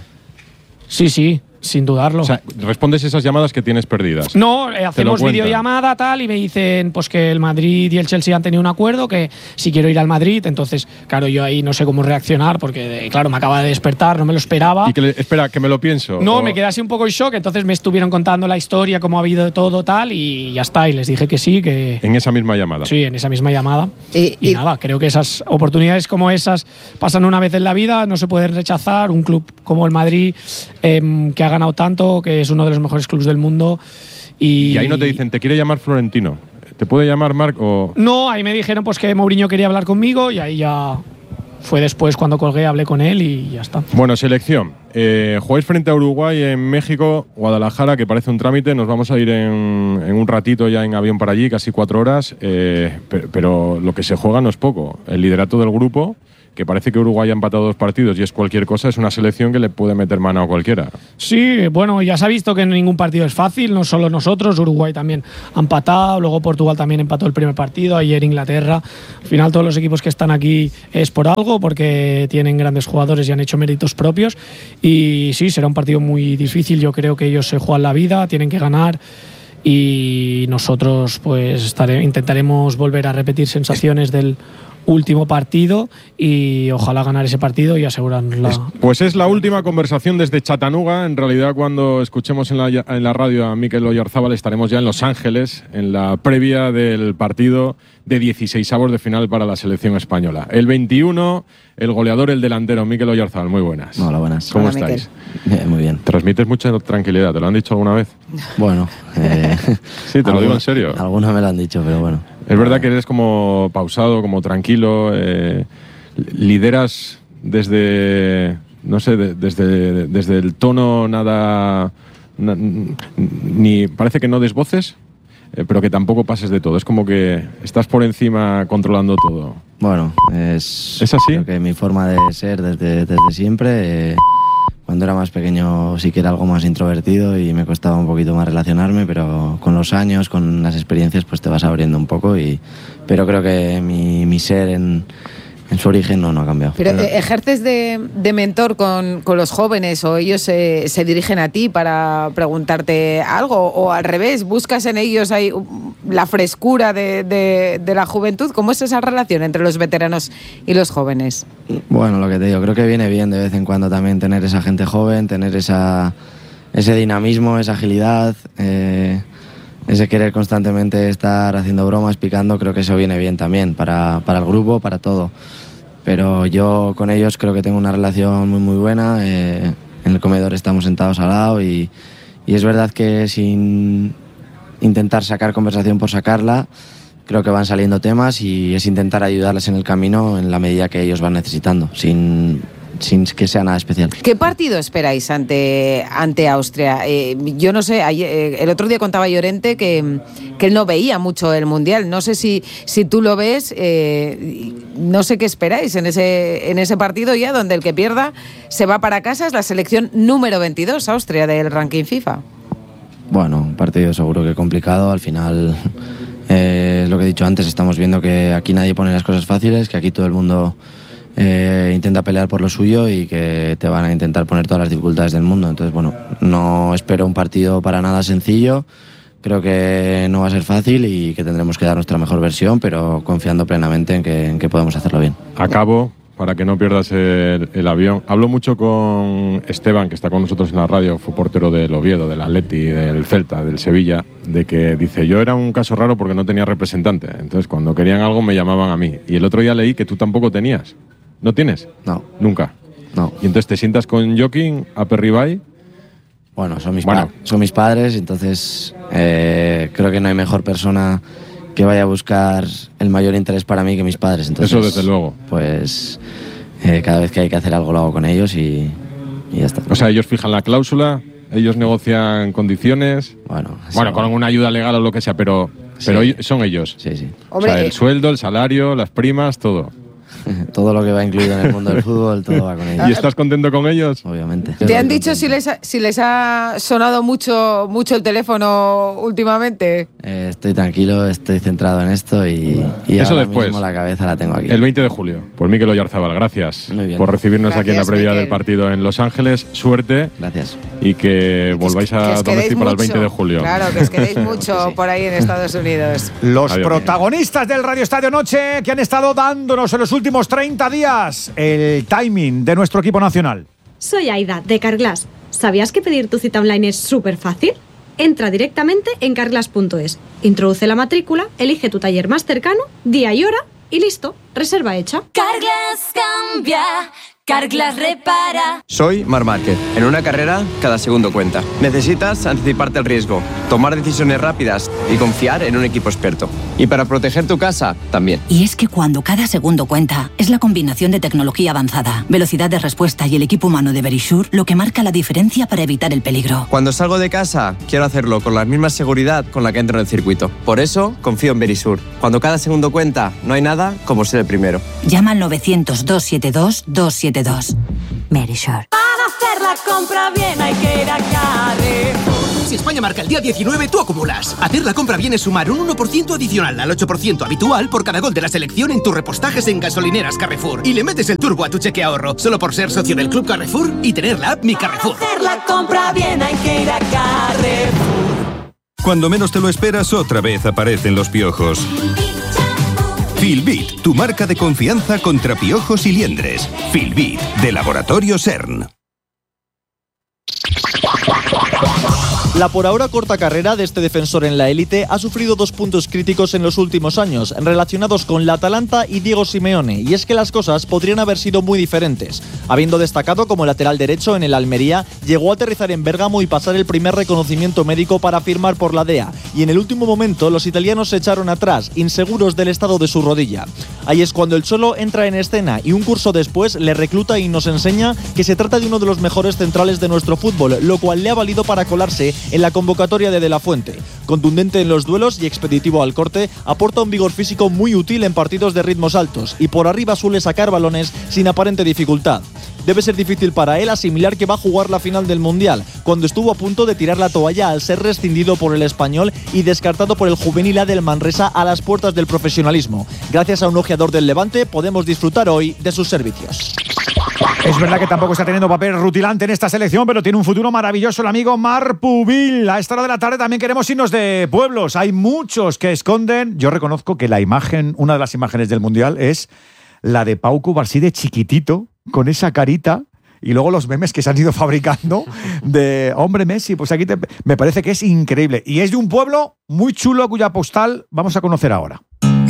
[SPEAKER 22] Sí, sí, sin dudarlo.
[SPEAKER 2] O sea, respondes esas llamadas que tienes perdidas.
[SPEAKER 22] No, eh, hacemos
[SPEAKER 2] cuentan.
[SPEAKER 22] videollamada tal y me dicen pues que el Madrid y el Chelsea han tenido un acuerdo, que si quiero ir al Madrid, entonces claro, yo ahí no sé cómo reaccionar porque claro, me acaba de despertar, no me lo esperaba.
[SPEAKER 2] Y que le, espera, que me lo pienso.
[SPEAKER 22] No,
[SPEAKER 2] o...
[SPEAKER 22] me quedé así un poco en shock, entonces me estuvieron contando la historia, cómo ha habido de todo tal y ya está, y les dije que sí, que...
[SPEAKER 2] En esa misma llamada.
[SPEAKER 22] Sí, en esa misma llamada.
[SPEAKER 23] Y,
[SPEAKER 22] y,
[SPEAKER 23] y
[SPEAKER 22] nada, creo que esas oportunidades como esas pasan una vez en la vida, no se pueden rechazar. Un club como el Madrid, eh, que ha ganado tanto, que es uno de los mejores clubes del mundo. Y,
[SPEAKER 2] y ahí no te dicen, te quiere llamar Florentino. ¿Te puede llamar Marc o...?
[SPEAKER 22] No, ahí me dijeron pues que Mourinho quería hablar conmigo y ahí ya fue después cuando colgué, hablé con él y ya está.
[SPEAKER 2] Bueno, selección.
[SPEAKER 1] Eh, jugáis frente a Uruguay en México, Guadalajara, que parece un trámite. Nos vamos a ir en, en un ratito ya en avión para allí, casi cuatro horas. Eh, pero, pero lo que se juega no es poco. El liderato del grupo, que parece que Uruguay ha empatado dos partidos y es cualquier cosa, es una selección que le puede meter mano a cualquiera.
[SPEAKER 22] Sí, bueno, ya se ha visto que ningún partido es fácil, no solo nosotros, Uruguay también ha empatado, luego Portugal también empató el primer partido, ayer Inglaterra. Al final todos los equipos que están aquí es por algo, porque tienen grandes jugadores y han hecho méritos propios, y sí, será un partido muy difícil. Yo creo que ellos se juegan la vida, tienen que ganar, y nosotros pues estaré, intentaremos volver a repetir sensaciones del último partido y ojalá ganar ese partido y asegurarla.
[SPEAKER 1] Pues es la última conversación desde Chattanooga. En realidad, cuando escuchemos en la, en la radio a Mikel Oyarzábal, estaremos ya en Los Ángeles, en la previa del partido de dieciseisavos de final para la selección española. El veintiuno, el goleador, el delantero, Mikel Oyarzábal. Muy buenas.
[SPEAKER 3] Hola, buenas.
[SPEAKER 1] ¿Cómo
[SPEAKER 3] Hola,
[SPEAKER 1] estáis?
[SPEAKER 3] Bien, muy bien.
[SPEAKER 1] Transmites mucha tranquilidad, ¿te lo han dicho alguna vez?
[SPEAKER 3] Bueno, eh,
[SPEAKER 1] sí, te lo digo en serio.
[SPEAKER 3] Algunos me lo han dicho, pero bueno.
[SPEAKER 1] Es verdad que eres como pausado, como tranquilo, eh, lideras desde, no sé, de, desde, desde el tono nada, na, ni parece que no des voces, eh, pero que tampoco pases de todo. Es como que estás por encima controlando todo.
[SPEAKER 3] Bueno, es,
[SPEAKER 1] ¿Es así?
[SPEAKER 3] Creo que mi forma de ser desde, desde siempre. Eh, cuando era más pequeño sí que era algo más introvertido y me costaba un poquito más relacionarme, pero con los años, con las experiencias, pues te vas abriendo un poco. Y, pero creo que mi, mi ser en, en su origen no, no ha cambiado.
[SPEAKER 23] Pero eh, ¿ejerces de, de mentor con, con los jóvenes o ellos se, se dirigen a ti para preguntarte algo? O al revés, ¿buscas en ellos ahí la frescura de, de, de la juventud? ¿Cómo es esa relación entre los veteranos y los jóvenes?
[SPEAKER 3] Bueno, lo que te digo, creo que viene bien de vez en cuando también tener esa gente joven, tener esa, ese dinamismo, esa agilidad, eh, ese querer constantemente estar haciendo bromas, picando. Creo que eso viene bien también para, para el grupo, para todo. Pero yo con ellos creo que tengo una relación muy muy buena. Eh, en el comedor estamos sentados al lado y, y es verdad que sin intentar sacar conversación por sacarla, creo que van saliendo temas y es intentar ayudarles en el camino en la medida que ellos van necesitando, sin, sin que sea nada especial.
[SPEAKER 23] ¿Qué partido esperáis ante, ante Austria? Eh, yo no sé, ayer, eh, el otro día contaba Llorente que, que él no veía mucho el Mundial. No sé si, si tú lo ves, eh, no sé qué esperáis en ese, en ese partido ya, donde el que pierda se va para casa. Es la selección número veintidós, Austria, del ranking FIFA.
[SPEAKER 3] Bueno, un partido seguro que complicado. Al final, eh, lo que he dicho antes, estamos viendo que aquí nadie pone las cosas fáciles, que aquí todo el mundo eh, intenta pelear por lo suyo y que te van a intentar poner todas las dificultades del mundo. Entonces, bueno, no espero un partido para nada sencillo. Creo que no va a ser fácil y que tendremos que dar nuestra mejor versión, pero confiando plenamente en que, en que podemos hacerlo bien.
[SPEAKER 1] Acabo, para que no pierdas el, el avión. Hablo mucho con Esteban, que está con nosotros en la radio, fue portero del Oviedo, del Atleti, del Celta, del Sevilla, de que dice, yo era un caso raro porque no tenía representante. Entonces, cuando querían algo me llamaban a mí. Y el otro día leí que tú tampoco tenías. ¿No tienes?
[SPEAKER 3] No.
[SPEAKER 1] Nunca.
[SPEAKER 3] No.
[SPEAKER 1] Y entonces te sientas con Joaquín, Aperribay.
[SPEAKER 3] Bueno, son mis,
[SPEAKER 1] bueno.
[SPEAKER 3] Pa- son mis padres, entonces eh, creo que no hay mejor persona que vaya a buscar el mayor interés para mí que mis padres. Entonces,
[SPEAKER 1] eso desde luego.
[SPEAKER 3] Pues eh, cada vez que hay que hacer algo lo hago con ellos y, y ya está.
[SPEAKER 1] O sea, ellos fijan la cláusula, ellos negocian condiciones.
[SPEAKER 3] Bueno,
[SPEAKER 1] bueno, con alguna ayuda legal o lo que sea, pero, pero
[SPEAKER 3] sí.
[SPEAKER 1] son ellos.
[SPEAKER 3] Sí, sí.
[SPEAKER 1] O sea, el sueldo, el salario, las primas, todo.
[SPEAKER 3] Todo lo que va incluido en el mundo del fútbol, todo va con ellos.
[SPEAKER 1] ¿Y estás contento con ellos?
[SPEAKER 3] Obviamente.
[SPEAKER 23] ¿Te han dicho si les ha, si les ha sonado mucho, mucho el teléfono últimamente?
[SPEAKER 3] Eh, estoy tranquilo, estoy centrado en esto y, y
[SPEAKER 1] Eso
[SPEAKER 3] ahora
[SPEAKER 1] después.
[SPEAKER 3] mismo la cabeza la tengo aquí.
[SPEAKER 1] El veinte de julio. Pues Mikel Oyarzábal, gracias por recibirnos
[SPEAKER 23] Gracias,
[SPEAKER 1] aquí en la previa
[SPEAKER 23] Mikel.
[SPEAKER 1] del partido en Los Ángeles. Suerte.
[SPEAKER 3] Gracias.
[SPEAKER 1] Y que volváis a
[SPEAKER 23] Que os
[SPEAKER 1] donde
[SPEAKER 23] quedéis
[SPEAKER 1] estoy para el
[SPEAKER 23] mucho.
[SPEAKER 1] veinte de julio.
[SPEAKER 23] Claro, que os quedéis mucho por ahí en Estados Unidos.
[SPEAKER 6] Los
[SPEAKER 1] Adiós.
[SPEAKER 6] protagonistas del Radio Estadio Noche que han estado dándonos en los últimos treinta días el timing de nuestro equipo nacional.
[SPEAKER 4] Soy Aida, de Carglass. ¿Sabías que pedir tu cita online es súper fácil? Entra directamente en carglass punto es, introduce la matrícula, elige tu taller más cercano, día y hora y listo, reserva hecha.
[SPEAKER 24] Carglass cambia,
[SPEAKER 7] Carglass repara.
[SPEAKER 8] Soy Marc Márquez. En una carrera, cada segundo cuenta. Necesitas anticiparte al riesgo, tomar decisiones rápidas y confiar en un equipo experto. Y para proteger tu casa, también.
[SPEAKER 7] Y es que cuando cada segundo cuenta, es la combinación de tecnología avanzada, velocidad de respuesta y el equipo humano de Verisure lo que marca la diferencia para evitar el peligro.
[SPEAKER 8] Cuando salgo de casa, quiero hacerlo con la misma seguridad con la que entro en el circuito. Por eso, confío en Verisure. Cuando cada segundo cuenta, no hay nada como ser el primero.
[SPEAKER 7] Llama al novecientos, doscientos setenta y dos, doscientos setenta y dos. Verisure. Para hacer la compra bien hay que ir a Carrefour.
[SPEAKER 9] Si España marca el día diecinueve, tú acumulas. Hacer la compra bien es sumar un uno por ciento adicional al ocho por ciento habitual por cada gol de la selección en tus repostajes en gasolineras Carrefour. Y le metes el turbo a tu cheque ahorro, solo por ser socio del Club Carrefour y tener la app Mi Carrefour.
[SPEAKER 7] Para hacer la compra bien hay que ir a Carrefour.
[SPEAKER 24] Cuando menos te lo esperas, otra vez aparecen los piojos. Filbit, tu marca de confianza contra piojos y liendres. Filbit, de Laboratorio CERN.
[SPEAKER 25] La por ahora corta carrera de este defensor en la élite ha sufrido dos puntos críticos en los últimos años, relacionados con la Atalanta y Diego Simeone, y es que las cosas podrían haber sido muy diferentes. Habiendo destacado como lateral derecho en el Almería, llegó a aterrizar en Bérgamo y pasar el primer reconocimiento médico para firmar por la D E A, y en el último momento los italianos se echaron atrás, inseguros del estado de su rodilla. Ahí es cuando el Cholo entra en escena y un curso después le recluta y nos enseña que se trata de uno de los mejores centrales de nuestro fútbol, lo cual le ha valido para colarse en la convocatoria de De La Fuente. Contundente en los duelos y expeditivo al corte, aporta un vigor físico muy útil en partidos de ritmos altos y por arriba suele sacar balones sin aparente dificultad. Debe ser difícil para él asimilar que va a jugar la final del Mundial, cuando estuvo a punto de tirar la toalla al ser rescindido por el Español y descartado por el juvenil A del Manresa a las puertas del profesionalismo. Gracias a un ojeador del Levante podemos disfrutar hoy de sus servicios.
[SPEAKER 6] Es verdad que tampoco está teniendo papel rutilante en esta selección, pero tiene un futuro maravilloso el amigo Marc Pubil. A esta hora de la tarde también queremos irnos de pueblos. Hay muchos que esconden. Yo reconozco que la imagen, una de las imágenes del Mundial es la de Pau Cubarsí de chiquitito, con esa carita, y luego los memes que se han ido fabricando de hombre Messi, pues aquí te, me parece que es increíble. Y es de un pueblo muy chulo cuya postal vamos a conocer ahora.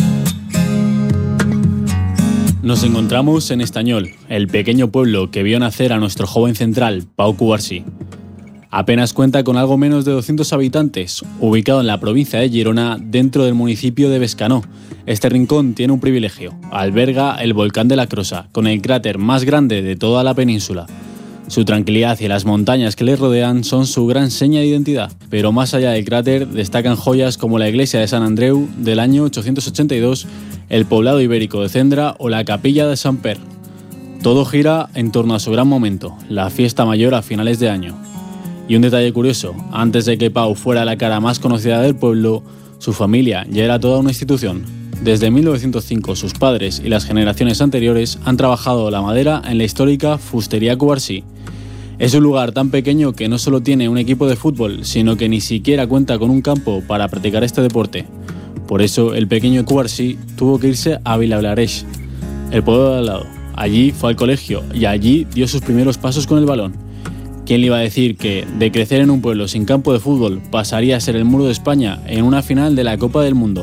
[SPEAKER 26] Nos encontramos en Estañol, el pequeño pueblo que vio nacer a nuestro joven central, Pau Cubarsí. Apenas cuenta con algo menos de doscientos habitantes, ubicado en la provincia de Girona, dentro del municipio de Bescanó. Este rincón tiene un privilegio: alberga el volcán de la Crosa, con el cráter más grande de toda la península. Su tranquilidad y las montañas que le rodean son su gran seña de identidad, pero más allá del cráter destacan joyas como la iglesia de San Andreu del año ochocientos ochenta y dos, el poblado ibérico de Cendra o la capilla de Sant Per. Todo gira en torno a su gran momento, la fiesta mayor a finales de año. Y un detalle curioso: antes de que Pau fuera la cara más conocida del pueblo, su familia ya era toda una institución. Desde mil novecientos cinco sus padres y las generaciones anteriores han trabajado la madera en la histórica Fustería Cubarsí. Es un lugar tan pequeño que no solo tiene un equipo de fútbol, sino que ni siquiera cuenta con un campo para practicar este deporte. Por eso el pequeño Cubarsí tuvo que irse a Vilablareix, el pueblo de al lado. Allí fue al colegio y allí dio sus primeros pasos con el balón. ¿Quién le iba a decir que, de crecer en un pueblo sin campo de fútbol, pasaría a ser el muro de España en una final de la Copa del Mundo?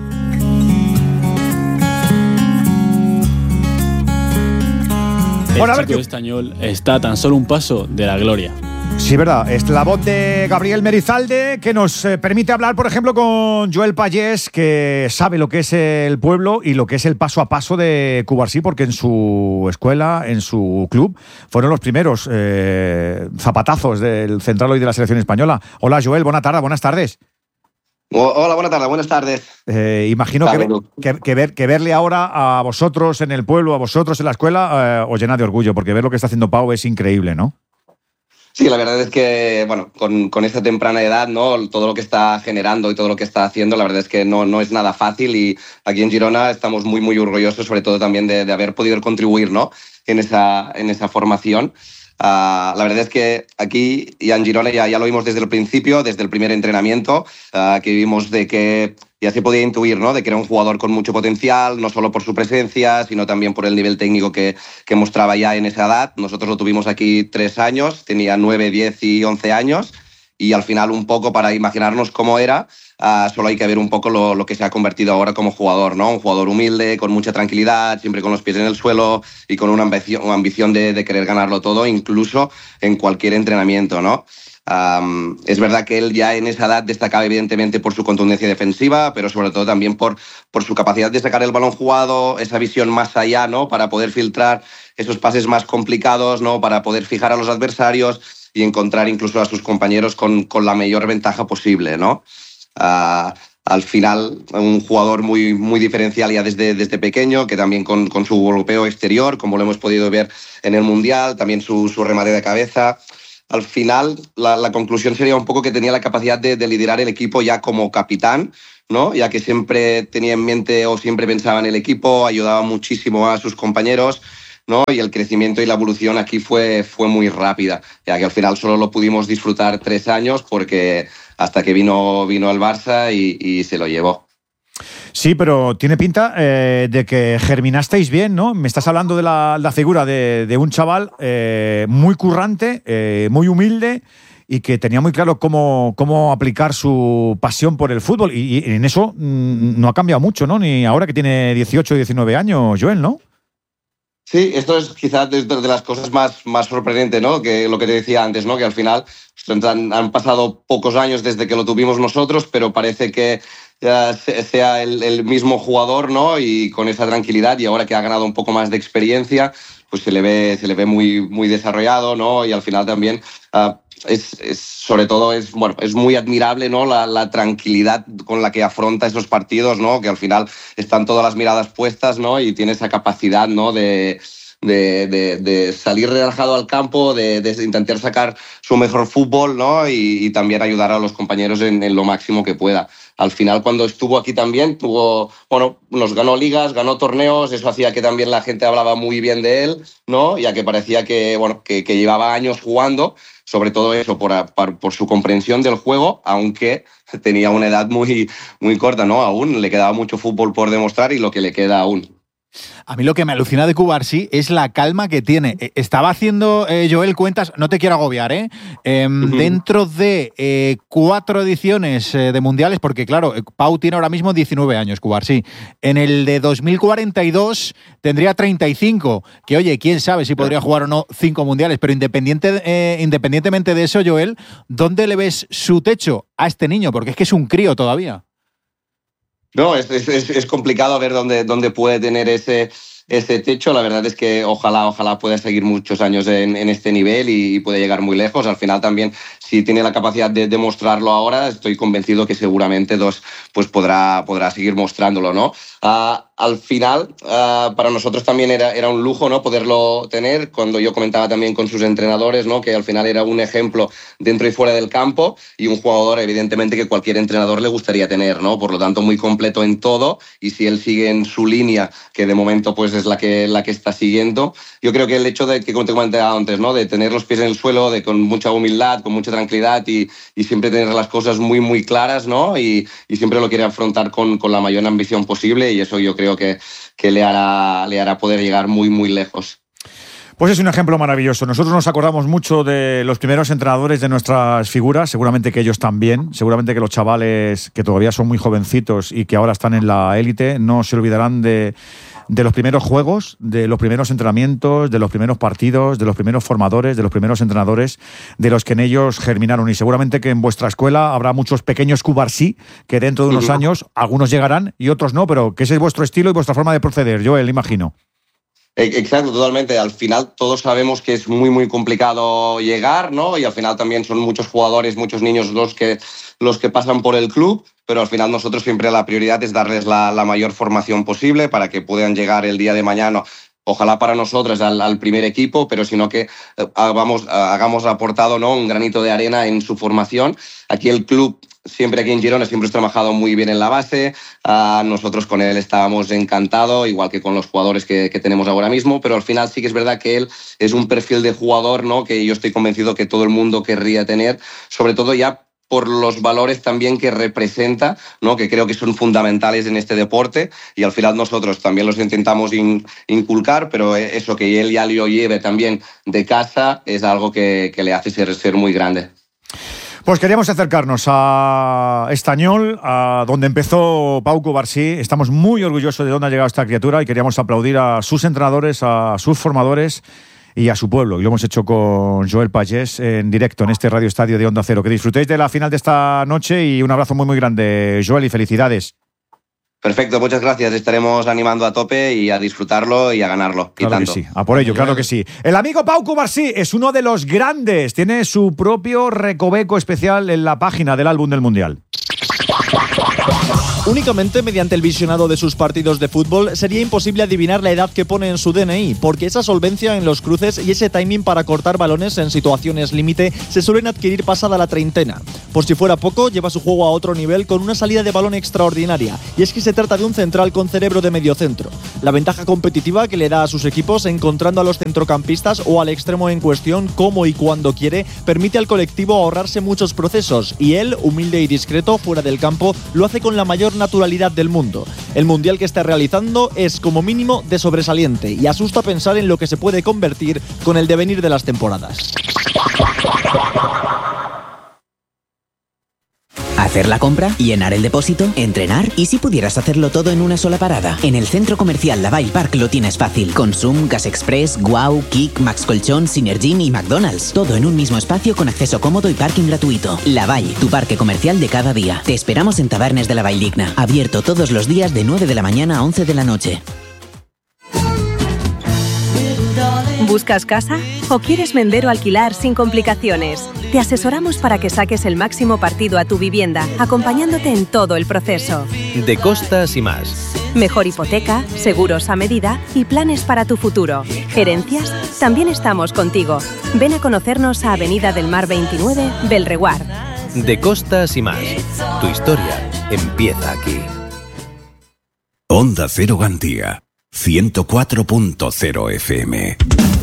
[SPEAKER 26] El
[SPEAKER 6] Bueno, a ver,
[SPEAKER 26] chico de Estañol está a tan solo un paso de la gloria.
[SPEAKER 6] Sí, verdad. Es la voz de Gabriel Merizalde que nos eh, permite hablar, por ejemplo, con Joel Payés, que sabe lo que es el pueblo y lo que es el paso a paso de Cubarsí, porque en su escuela, en su club, fueron los primeros eh, zapatazos del central hoy de la selección española. Hola, Joel, buena tarde, buenas tardes.
[SPEAKER 27] Hola, buenas tardes, buenas tardes.
[SPEAKER 6] Eh, imagino que, que, que, ver, que verle ahora a vosotros en el pueblo, a vosotros en la escuela, eh, os llena de orgullo, porque ver lo que está haciendo Pau es increíble, ¿no?
[SPEAKER 27] Sí, la verdad es que, bueno, con, con esta temprana edad, ¿no? Todo lo que está generando y todo lo que está haciendo, la verdad es que no, no es nada fácil, y aquí en Girona estamos muy, muy orgullosos, sobre todo también de, de haber podido contribuir, ¿no? en, esa, en esa formación. Uh, la verdad es que aquí ya en Girona ya, ya lo vimos desde el principio, desde el primer entrenamiento, uh, que vimos de que ya se podía intuir, ¿no? De que era un jugador con mucho potencial, no solo por su presencia, sino también por el nivel técnico que, que mostraba ya en esa edad. Nosotros lo tuvimos aquí tres años, tenía nueve, diez y once años, y al final un poco para imaginarnos cómo era, Uh, solo hay que ver un poco lo, lo que se ha convertido ahora como jugador, ¿no? Un jugador humilde, con mucha tranquilidad, siempre con los pies en el suelo y con una ambición, una ambición de, de querer ganarlo todo, incluso en cualquier entrenamiento, ¿no? Um, es verdad que él ya en esa edad destacaba evidentemente por su contundencia defensiva, pero sobre todo también por, por su capacidad de sacar el balón jugado, esa visión más allá, ¿no? Para poder filtrar esos pases más complicados, ¿no? Para poder fijar a los adversarios y encontrar incluso a sus compañeros con, con la mayor ventaja posible, ¿no? Uh, al final, un jugador muy, muy diferencial ya desde, desde pequeño, que también con, con su golpeo exterior, como lo hemos podido ver en el Mundial, también su, su remate de cabeza. Al final, la, la conclusión sería un poco que tenía la capacidad de, de liderar el equipo ya como capitán, ¿no? Ya que siempre tenía en mente o siempre pensaba en el equipo, ayudaba muchísimo a sus compañeros, ¿no? Y el crecimiento y la evolución aquí fue, fue muy rápida, ya que al final solo lo pudimos disfrutar tres años porque hasta que vino, vino al Barça y, y se lo llevó.
[SPEAKER 6] Sí, pero tiene pinta eh, de que germinasteis bien, ¿no? Me estás hablando de la, la figura de, de un chaval eh, muy currante, eh, muy humilde y que tenía muy claro cómo, cómo aplicar su pasión por el fútbol. Y, y en eso mmm, no ha cambiado mucho, ¿no? Ni ahora que tiene dieciocho o diecinueve años, Joel, ¿no?
[SPEAKER 27] Sí, esto es quizás de, de las cosas más, más sorprendentes, ¿no? Que lo que te decía antes, ¿no? Que al final han, han pasado pocos años desde que lo tuvimos nosotros, pero parece que ya sea el, el mismo jugador, ¿no? Y con esa tranquilidad, y ahora que ha ganado un poco más de experiencia, pues se le ve, se le ve muy, muy desarrollado, ¿no? Y al final también uh, es, es, sobre todo, es, bueno, es muy admirable, ¿no? La, la tranquilidad con la que afronta esos partidos, ¿no? Que al final están todas las miradas puestas, ¿no? Y tiene esa capacidad, ¿no? De, de, de, de salir relajado al campo, de, de intentar sacar su mejor fútbol, ¿no? Y, y también ayudar a los compañeros en, en lo máximo que pueda. Al final, cuando estuvo aquí también, tuvo, bueno, nos ganó ligas, ganó torneos, eso hacía que también la gente hablaba muy bien de él, ¿no? Ya que parecía que, bueno, que, que llevaba años jugando, sobre todo eso, por, por, por su comprensión del juego, aunque tenía una edad muy, muy corta, ¿no? Aún le quedaba mucho fútbol por demostrar y lo que le queda aún.
[SPEAKER 5] A mí lo que me alucina de Cubarsí es la calma que tiene. Estaba haciendo, eh, Joel, cuentas, no te quiero agobiar, ¿eh? eh uh-huh. Dentro de eh, cuatro ediciones eh, de mundiales, porque claro, Pau tiene ahora mismo diecinueve años, Cubarsí. En el de dos mil cuarenta y dos tendría treinta y cinco, que oye, quién sabe si podría jugar o no cinco mundiales, pero independiente, eh, independientemente de eso, Joel, ¿dónde le ves su techo a este niño? Porque es que es un crío todavía.
[SPEAKER 27] No, es, es, es complicado ver dónde, dónde puede tener ese, ese techo. La verdad es que ojalá, ojalá pueda seguir muchos años en, en este nivel y, y puede llegar muy lejos. Al final también, si tiene la capacidad de demostrarlo ahora, estoy convencido que seguramente dos pues podrá, podrá seguir mostrándolo, ¿no? Uh, al final, uh, para nosotros también era, era un lujo, ¿no? Poderlo tener. Cuando yo comentaba también con sus entrenadores, ¿no? Que al final era un ejemplo dentro y fuera del campo y un jugador, evidentemente, que cualquier entrenador le gustaría tener, ¿no? Por lo tanto, muy completo en todo, y si él sigue en su línea, que de momento pues es la que, la que está siguiendo, yo creo que el hecho de que, como te comentaba antes, ¿no? De tener los pies en el suelo, de con mucha humildad, con mucha tranquilidad y, y siempre tener las cosas muy, muy claras, ¿no? Y, y siempre lo quiere afrontar con, con la mayor ambición posible, y eso yo creo que, que le hará, le hará poder llegar muy, muy lejos.
[SPEAKER 6] Pues es un ejemplo maravilloso. Nosotros nos acordamos mucho de los primeros entrenadores de nuestras figuras, seguramente que ellos también, seguramente que los chavales que todavía son muy jovencitos y que ahora están en la élite no se olvidarán de, de los primeros juegos, de los primeros entrenamientos, de los primeros partidos, de los primeros formadores, de los primeros entrenadores, de los que en ellos germinaron. Y seguramente que en vuestra escuela habrá muchos pequeños Cubarsí que dentro de unos años algunos llegarán y otros no, pero que ese es vuestro estilo y vuestra forma de proceder, Joel, imagino.
[SPEAKER 27] Exacto, totalmente. Al final todos sabemos que es muy, muy complicado llegar, ¿no? Y al final también son muchos jugadores, muchos niños los que, los que pasan por el club, pero al final nosotros siempre la prioridad es darles la, la mayor formación posible para que puedan llegar el día de mañana, ojalá para nosotros, al, al primer equipo, pero sino que eh, hagamos, hagamos aportado, ¿no? Un granito de arena en su formación. Aquí el club, siempre aquí en Girona, siempre hemos trabajado muy bien en la base. Uh, nosotros con él estábamos encantados, igual que con los jugadores que, que tenemos ahora mismo, pero al final sí que es verdad que él es un perfil de jugador, ¿no? Que yo estoy convencido que todo el mundo querría tener, sobre todo ya por los valores también que representa, ¿no? Que creo que son fundamentales en este deporte, y al final nosotros también los intentamos in, inculcar, pero eso que él ya lo lleve también de casa es algo que, que le hace ser, ser muy grande.
[SPEAKER 6] Pues queríamos acercarnos a Estañol, a donde empezó Pau Cubarsí. Estamos muy orgullosos de dónde ha llegado esta criatura y queríamos aplaudir a sus entrenadores, a sus formadores y a su pueblo. Y lo hemos hecho con Joel Pagés en directo en este Radio Estadio de Onda Cero. Que disfrutéis de la final de esta noche y un abrazo muy muy grande, Joel, y felicidades.
[SPEAKER 27] Perfecto, muchas gracias. Estaremos animando a tope y a disfrutarlo y a ganarlo. Y
[SPEAKER 6] claro
[SPEAKER 27] tanto.
[SPEAKER 6] que sí, a por ello, claro que sí. El amigo Pau Cubarsí es uno de los grandes. Tiene su propio recoveco especial en la página del álbum del Mundial.
[SPEAKER 25] Únicamente mediante el visionado de sus partidos de fútbol sería imposible adivinar la edad que pone en su D N I, porque esa solvencia en los cruces y ese timing para cortar balones en situaciones límite se suelen adquirir pasada la treintena. Por si fuera poco, lleva su juego a otro nivel con una salida de balón extraordinaria, y es que se trata de un central con cerebro de mediocentro. La ventaja competitiva que le da a sus equipos encontrando a los centrocampistas o al extremo en cuestión como y cuando quiere, permite al colectivo ahorrarse muchos procesos, y él, humilde y discreto fuera del campo, lo hace con la mayor naturalidad del mundo. El mundial que está realizando es como mínimo de sobresaliente y asusta pensar en lo que se puede convertir con el devenir de las temporadas.
[SPEAKER 10] Hacer la compra, llenar el depósito, entrenar y si pudieras hacerlo todo en una sola parada. En el centro comercial Lavalle Park lo tienes fácil. Consum, Gas Express, Wow, Kik, Max Colchón, Synergym y McDonald's. Todo en un mismo espacio con acceso cómodo y parking gratuito. Lavalle, tu parque comercial de cada día. Te esperamos en Tabernes de la Valldigna. Abierto todos los días de nueve de la mañana a once de la noche.
[SPEAKER 11] ¿Buscas casa? ¿O quieres vender o alquilar sin complicaciones? Te asesoramos para que saques el máximo partido a tu vivienda, acompañándote en todo el proceso.
[SPEAKER 12] De Costas y más.
[SPEAKER 11] Mejor hipoteca, seguros a medida y planes para tu futuro. ¿Herencias? También estamos contigo. Ven a conocernos a Avenida del Mar veintinueve, Belreguard.
[SPEAKER 12] De Costas y más. Tu historia empieza aquí.
[SPEAKER 24] Onda Cero Gandía, ciento cuatro punto cero F M.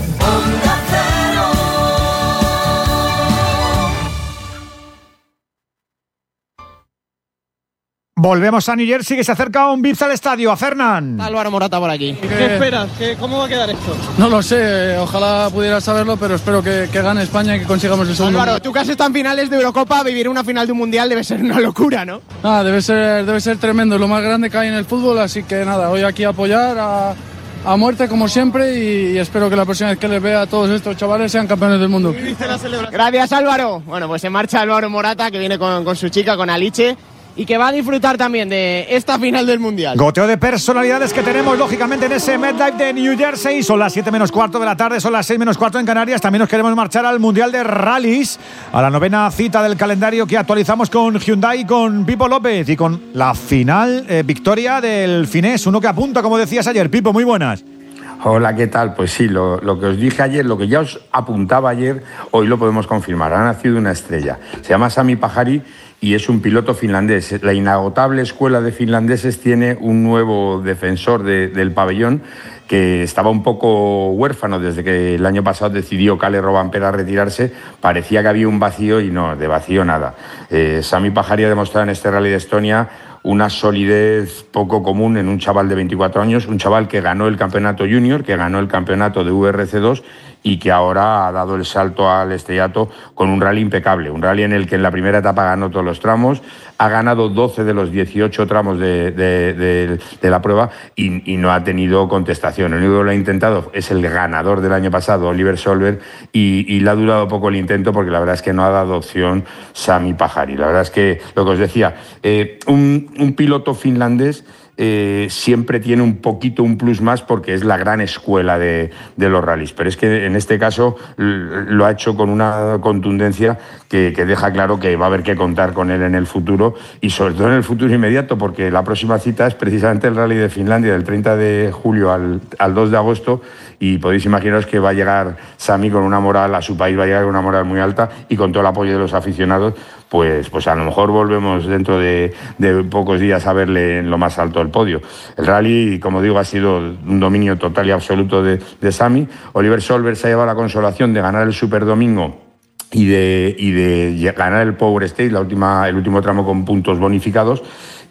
[SPEAKER 6] Volvemos a New Jersey, que se acerca un Vips al estadio, a Fernán.
[SPEAKER 13] Álvaro Morata por aquí.
[SPEAKER 14] ¿Qué,
[SPEAKER 13] ¿Qué esperas? ¿Qué, ¿Cómo va a quedar esto?
[SPEAKER 14] No lo sé, ojalá pudiera saberlo, pero espero que, que gane España y que consigamos el segundo.
[SPEAKER 13] Álvaro, tú que has estado en finales de Eurocopa, vivir una final de un Mundial debe ser una locura, ¿no?
[SPEAKER 14] Ah, debe ser, debe ser tremendo, lo más grande que hay en el fútbol, así que nada, hoy aquí a apoyar a, a muerte como siempre y, y espero que la próxima vez que les vea a todos estos chavales sean campeones del mundo.
[SPEAKER 13] Gracias, Álvaro. Bueno, pues se marcha Álvaro Morata, que viene con, con su chica, con Aliche, y que va a disfrutar también de esta final del Mundial.
[SPEAKER 6] Goteo de personalidades que tenemos, lógicamente, en ese MetLife de New Jersey. Son las siete menos cuarto de la tarde, son las seis menos cuarto en Canarias. También nos queremos marchar al Mundial de Rallys, a la novena cita del calendario que actualizamos con Hyundai y con Pipo López. Y con la final eh, victoria del finés, uno que apunta, como decías ayer. Pipo, muy buenas.
[SPEAKER 15] Hola, ¿qué tal? Pues sí, lo, lo que os dije ayer, lo que ya os apuntaba ayer, hoy lo podemos confirmar. Ha nacido una estrella. Se llama Sami Pajari y es un piloto finlandés. La inagotable escuela de finlandeses tiene un nuevo defensor de, del pabellón que estaba un poco huérfano desde que el año pasado decidió Kalle Rovanperä retirarse. Parecía que había un vacío y no, de vacío nada. Eh, Sami Pajari ha demostrado en este Rally de Estonia una solidez poco común en un chaval de veinticuatro años, un chaval que ganó el campeonato junior, que ganó el campeonato de U R C dos y que ahora ha dado el salto al estrellato con un rally impecable, un rally en el que en la primera etapa ganó todos los tramos, ha ganado doce de los dieciocho tramos de, de, de, de la prueba y, y no ha tenido contestación. El único que lo ha intentado es el ganador del año pasado, Oliver Solberg, y, y le ha durado poco el intento porque la verdad es que no ha dado opción Sami Pajari. La verdad es que, lo que os decía, eh, un, un piloto finlandés Eh, siempre tiene un poquito un plus más porque es la gran escuela de, de los rallies, pero es que en este caso lo ha hecho con una contundencia que, que deja claro que va a haber que contar con él en el futuro y sobre todo en el futuro inmediato, porque la próxima cita es precisamente el Rally de Finlandia del treinta de julio al, al dos de agosto y podéis imaginaros que va a llegar Sami con una moral, a su país va a llegar con una moral muy alta y con todo el apoyo de los aficionados, pues, pues a lo mejor volvemos dentro de, de pocos días a verle en lo más alto del podio. El rally, como digo, ha sido un dominio total y absoluto de, de Sami. Oliver Solberg se ha llevado la consolación de ganar el Super Domingo y de, y de ganar el Power Stage, la última, el último tramo con puntos bonificados.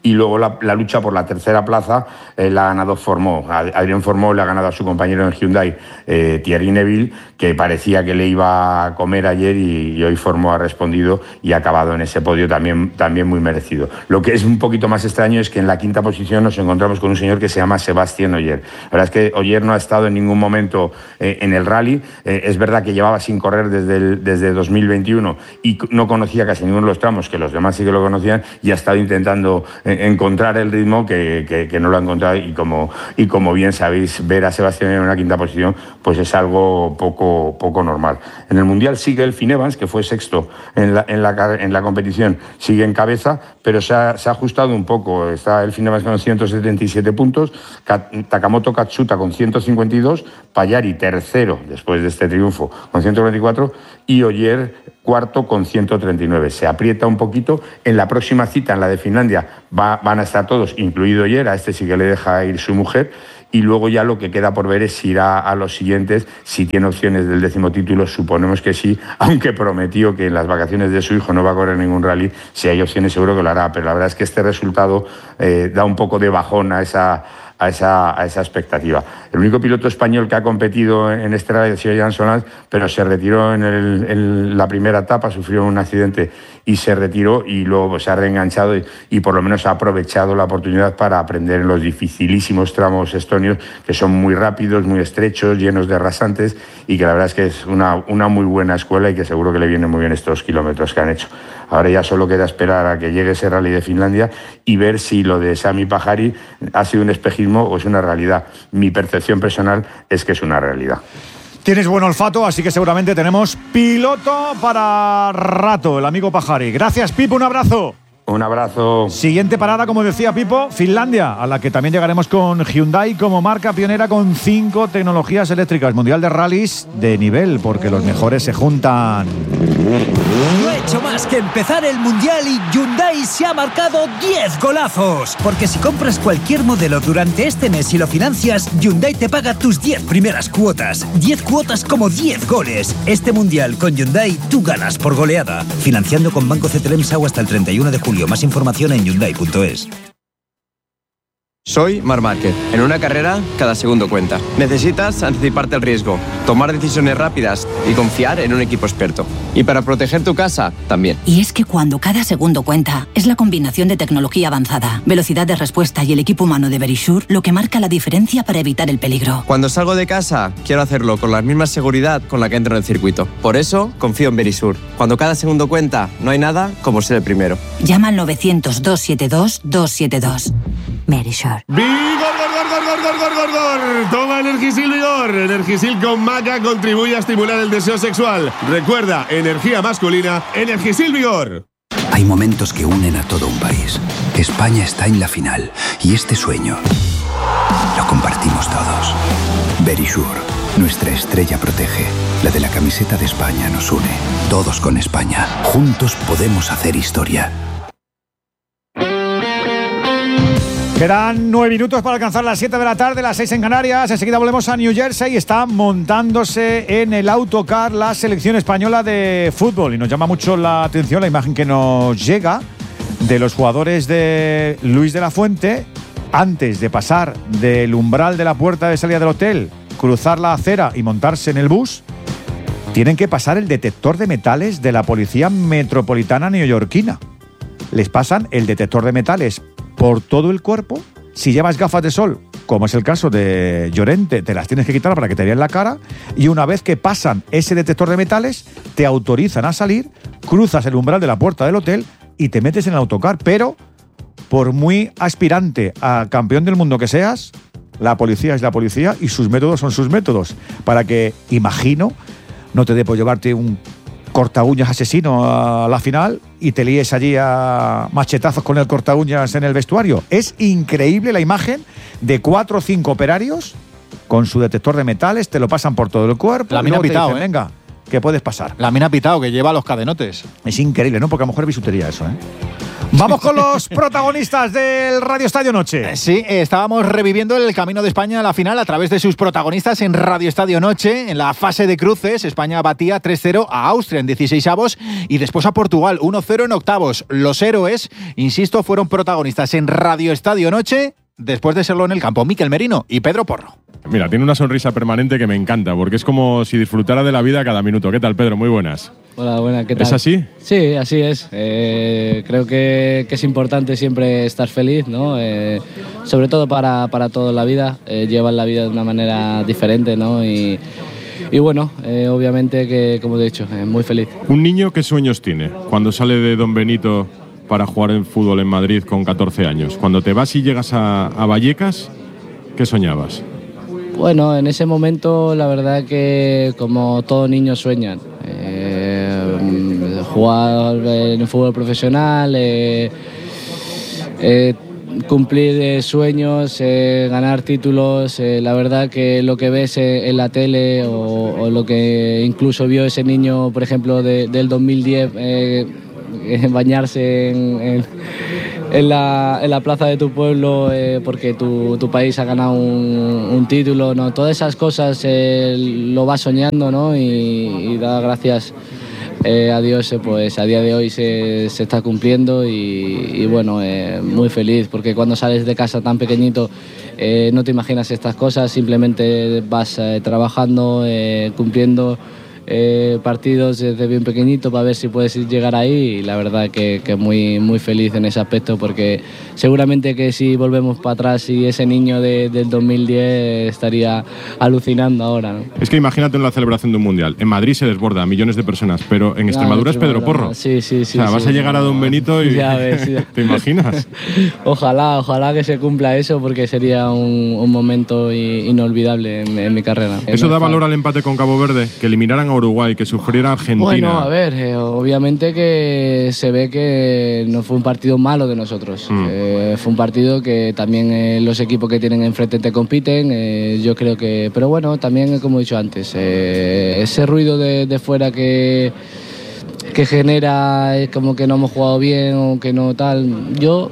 [SPEAKER 15] y luego la, la lucha por la tercera plaza eh, la ha ganado Formó. Adrien Formó le ha ganado a su compañero en Hyundai, eh, Thierry Neuville, que parecía que le iba a comer ayer y, y hoy Formó ha respondido y ha acabado en ese podio también, también muy merecido. Lo que es un poquito más extraño es que en la quinta posición nos encontramos con un señor que se llama Sébastien Ogier. La verdad es que Ogier no ha estado en ningún momento eh, en el rally. Eh, es verdad que llevaba sin correr desde, el, desde dos mil veintiuno y no conocía casi ninguno de los tramos, que los demás sí que lo conocían, y ha estado intentando eh, encontrar el ritmo que, que, que no lo ha encontrado, y como, y como bien sabéis, ver a Sébastien en una quinta posición pues es algo poco, poco normal. En el Mundial sigue el Finn Evans, que fue sexto en la, en la, en la competición, sigue en cabeza, pero se ha, se ha ajustado un poco. Está el Finn Evans con ciento setenta y siete puntos, Takamoto Katsuta con ciento cincuenta y dos, Payari tercero después de este triunfo con ciento cuarenta y cuatro y Ogier cuarto con ciento treinta y nueve. Se aprieta un poquito. En la próxima cita, en la de Finlandia, va, van a estar todos, incluido Ogier, a este sí que le deja ir su mujer. Y luego ya lo que queda por ver es si irá a los siguientes, si tiene opciones del décimo título, suponemos que sí, aunque prometió que en las vacaciones de su hijo no va a correr ningún rally. Si hay opciones seguro que lo hará, pero la verdad es que este resultado eh, da un poco de bajón a esa, a esa, a esa expectativa. El único piloto español que ha competido en este rally ha sido Jan Solans, pero se retiró en, el, en la primera etapa, sufrió un accidente y se retiró, y luego se ha reenganchado y, y por lo menos ha aprovechado la oportunidad para aprender en los dificilísimos tramos estonios, que son muy rápidos, muy estrechos, llenos de rasantes, y que la verdad es que es una, una muy buena escuela y que seguro que le vienen muy bien estos kilómetros que han hecho. Ahora ya solo queda esperar a que llegue ese rally de Finlandia y ver si lo de Sami Pajari ha sido un espejismo o es una realidad. Mi percepción personal es que es una realidad.
[SPEAKER 6] Tienes buen olfato, así que seguramente tenemos piloto para rato, el amigo Pajari. Gracias, Pipo, un abrazo.
[SPEAKER 15] Un abrazo.
[SPEAKER 6] Siguiente parada, como decía Pipo, Finlandia, a la que también llegaremos con Hyundai como marca pionera con cinco tecnologías eléctricas. Mundial de rallies de nivel, porque los mejores se juntan.
[SPEAKER 2] No ha hecho más que empezar el Mundial y Hyundai se ha marcado diez golazos. Porque si compras cualquier modelo durante este mes y lo financias, Hyundai te paga tus diez primeras cuotas. diez cuotas como diez goles. Este Mundial con Hyundai tú ganas por goleada. Financiando con Banco C T L M S A U hasta el treinta y uno de julio. Más información en Hyundai punto es.
[SPEAKER 8] Soy Marc Márquez. En una carrera, cada segundo cuenta. Necesitas anticiparte al riesgo, tomar decisiones rápidas y confiar en un equipo experto. Y para proteger tu casa, también.
[SPEAKER 7] Y es que cuando cada segundo cuenta, es la combinación de tecnología avanzada, velocidad de respuesta y el equipo humano de Verisure lo que marca la diferencia para evitar el peligro.
[SPEAKER 8] Cuando salgo de casa, quiero hacerlo con la misma seguridad con la que entro en el circuito. Por eso, confío en Verisure. Cuando cada segundo cuenta, no hay nada como ser el primero.
[SPEAKER 7] Llama al novecientos, doscientos setenta y dos, doscientos setenta y dos. Verisure.
[SPEAKER 16] ¡Vigor, gor, gor, gor, gor, gor, gor, gor! Toma Energisil Vigor. Energisil con maca contribuye a estimular el deseo sexual. Recuerda, energía masculina, Energisil Vigor.
[SPEAKER 24] Hay momentos que unen a todo un país. España está en la final y este sueño lo compartimos todos. Verisure, nuestra estrella protege. La de la camiseta de España nos une. Todos con España. Juntos podemos hacer historia.
[SPEAKER 6] Quedan nueve minutos para alcanzar las siete de la tarde, las seis en Canarias. Enseguida volvemos a New Jersey. Está montándose en el autocar la selección española de fútbol. Y nos llama mucho la atención la imagen que nos llega de los jugadores de Luis de la Fuente antes de pasar del umbral de la puerta de salida del hotel, cruzar la acera y montarse en el bus. Tienen que pasar el detector de metales de la Policía Metropolitana neoyorquina. Les pasan el detector de metales por todo el cuerpo. Si llevas gafas de sol, como es el caso de Llorente, te las tienes que quitar para que te vean la cara, y una vez que pasan ese detector de metales, te autorizan a salir, cruzas el umbral de la puerta del hotel y te metes en el autocar. Pero, por muy aspirante a campeón del mundo que seas, la policía es la policía y sus métodos son sus métodos, para que, imagino, no te dé por llevarte un corta uñas asesino a la final y te líes allí a machetazos con el corta uñas en el vestuario. Es increíble la imagen de cuatro o cinco operarios con su detector de metales, te lo pasan por todo el cuerpo.
[SPEAKER 5] La mina pitado, ¿eh?
[SPEAKER 6] Venga, que puedes pasar.
[SPEAKER 5] La mina pitao, que lleva los cadenotes.
[SPEAKER 6] Es increíble, ¿no? Porque a lo mejor es bisutería eso, ¿eh? Vamos con los protagonistas del Radio Estadio Noche.
[SPEAKER 5] Sí, estábamos reviviendo el camino de España a la final a través de sus protagonistas en Radio Estadio Noche. En la fase de cruces, España batía tres cero a Austria en dieciseisavos y después a Portugal uno cero en octavos. Los héroes, insisto, fueron protagonistas en Radio Estadio Noche después de serlo en el campo. Mikel Merino y Pedro Porro.
[SPEAKER 1] Mira, tiene una sonrisa permanente que me encanta, porque es como si disfrutara de la vida cada minuto. ¿Qué tal, Pedro? Muy buenas.
[SPEAKER 3] Hola, buenas, ¿qué tal?
[SPEAKER 1] ¿Es así?
[SPEAKER 3] Sí, así es. Eh, creo que, que es importante siempre estar feliz, ¿no? Eh, sobre todo para, para toda la vida. Eh, llevan la vida de una manera diferente, ¿no? Y, y bueno, eh, obviamente que, como te he dicho, eh, muy feliz.
[SPEAKER 1] ¿Un niño qué sueños tiene cuando sale de Don Benito para jugar en fútbol en Madrid con catorce años? Cuando te vas y llegas a, a Vallecas, ¿qué soñabas?
[SPEAKER 3] Bueno, en ese momento la verdad que como todos niños sueñan, eh, jugar en el fútbol profesional, eh, eh, cumplir eh, sueños, eh, ganar títulos, eh, la verdad que lo que ves eh, en la tele o, o lo que incluso vio ese niño, por ejemplo, de, del dos mil diez, eh, bañarse en, en, en, la, en la plaza de tu pueblo eh, porque tu, tu país ha ganado un, un título, ¿no? Todas esas cosas eh, lo vas soñando, ¿no? y, y da gracias eh, a Dios, eh, pues a día de hoy se, se está cumpliendo y, y bueno, eh, muy feliz porque cuando sales de casa tan pequeñito eh, no te imaginas estas cosas, simplemente vas eh, trabajando, eh, cumpliendo Eh, partidos desde bien pequeñito para ver si puedes llegar ahí y la verdad que, que muy, muy feliz en ese aspecto porque seguramente que si volvemos para atrás y ese niño de, del dos mil diez estaría alucinando ahora, ¿no?
[SPEAKER 1] Es que imagínate en la celebración de un mundial. En Madrid se desborda a millones de personas, pero en Extremadura ah, es Pedro Porro.
[SPEAKER 3] Sí, sí, sí.
[SPEAKER 1] O sea,
[SPEAKER 3] sí,
[SPEAKER 1] vas
[SPEAKER 3] sí,
[SPEAKER 1] a llegar
[SPEAKER 3] no,
[SPEAKER 1] a Don Benito y
[SPEAKER 3] ya ves, ya.
[SPEAKER 1] ¿Te imaginas?
[SPEAKER 3] Ojalá, ojalá que se cumpla eso porque sería un, un momento inolvidable en, en mi carrera.
[SPEAKER 1] ¿Eso da valor al empate con Cabo Verde? Que eliminaran a Uruguay, que sufriera Argentina.
[SPEAKER 3] Bueno, a ver, eh, obviamente que se ve que no fue un partido malo de nosotros. Mm. Eh, fue un partido que también eh, los equipos que tienen enfrente te compiten. Eh, yo creo que. Pero bueno, también, como he dicho antes, eh, ese ruido de, de fuera que. que genera es como que no hemos jugado bien o que no tal. Yo,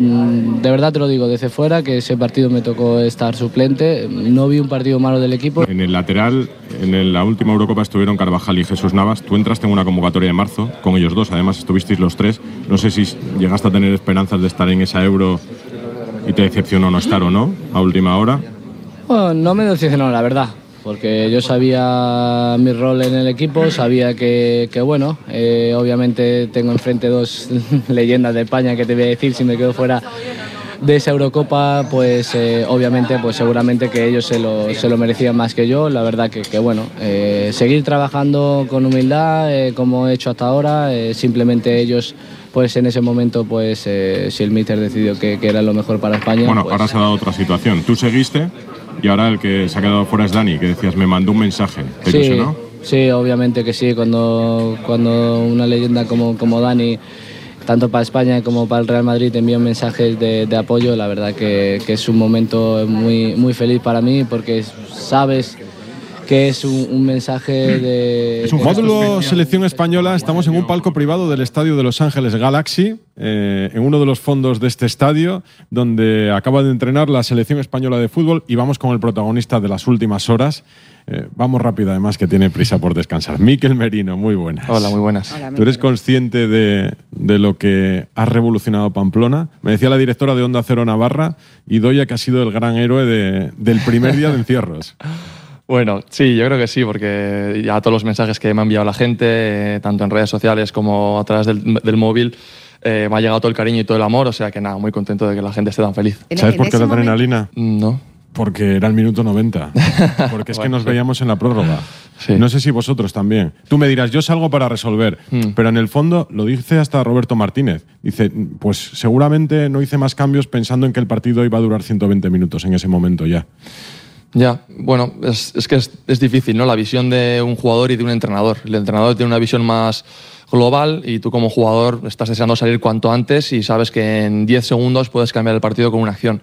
[SPEAKER 3] de verdad te lo digo, desde fuera, que ese partido me tocó estar suplente, no vi un partido malo del equipo.
[SPEAKER 1] En el lateral, en la última Eurocopa estuvieron Carvajal y Jesús Navas. Tú entraste en una convocatoria de marzo, con ellos dos, además estuvisteis los tres. No sé si llegaste a tener esperanzas de estar en esa Euro y te decepcionó no estar o no, a última hora.
[SPEAKER 3] Bueno, no me decepcionó, la verdad. Porque yo sabía mi rol en el equipo, sabía que, que bueno, eh, obviamente tengo enfrente dos leyendas de España que te voy a decir si me quedo fuera de esa Eurocopa, pues eh, obviamente pues seguramente que ellos se lo, se lo merecían más que yo. La verdad que, que bueno, eh, seguir trabajando con humildad eh, como he hecho hasta ahora, eh, simplemente ellos pues en ese momento pues eh, si el míster decidió que, que era lo mejor para España.
[SPEAKER 1] Bueno,
[SPEAKER 3] pues,
[SPEAKER 1] ahora se ha dado otra situación, tú seguiste y ahora el que se ha quedado fuera es Dani, que decías me mandó un mensaje, ¿te
[SPEAKER 3] sí,
[SPEAKER 1] ilusionó?
[SPEAKER 3] Sí, obviamente que sí, cuando, cuando una leyenda como, como Dani, tanto para España como para el Real Madrid, te envía mensajes de, de apoyo, la verdad que, que es un momento muy, muy feliz para mí porque sabes que es un, un mensaje de...
[SPEAKER 1] Es un módulo selección española. Estamos en un palco privado del estadio de Los Ángeles Galaxy, eh, en uno de los fondos de este estadio, donde acaba de entrenar la selección española de fútbol y vamos con el protagonista de las últimas horas. Eh, vamos rápido, además, que tiene prisa por descansar. Mikel Merino, muy buenas.
[SPEAKER 17] Hola, muy buenas.
[SPEAKER 1] Hola, ¿tú eres consciente de, de lo que ha revolucionado Pamplona? Me decía la directora de Onda Cero Navarra, Idoia, que ha sido el gran héroe de, del primer día de encierros.
[SPEAKER 17] Bueno, sí, yo creo que sí, porque ya todos los mensajes que me ha enviado la gente, eh, tanto en redes sociales como a través del, del móvil, eh, me ha llegado todo el cariño y todo el amor, o sea que nada, muy contento de que la gente esté tan feliz.
[SPEAKER 1] ¿Sabes por qué la adrenalina?
[SPEAKER 17] No.
[SPEAKER 1] Porque era el minuto noventa. Porque es bueno, que nos sí. veíamos en la prórroga. Sí. No sé si vosotros también. Tú me dirás, yo salgo para resolver. Mm. Pero en el fondo, lo dice hasta Roberto Martínez. Dice, pues seguramente no hice más cambios pensando en que el partido iba a durar ciento veinte minutos en ese momento ya.
[SPEAKER 17] Ya, bueno, es, es que es, es difícil, ¿no? La visión de un jugador y de un entrenador. El entrenador tiene una visión más global y tú como jugador estás deseando salir cuanto antes y sabes que en diez segundos puedes cambiar el partido con una acción.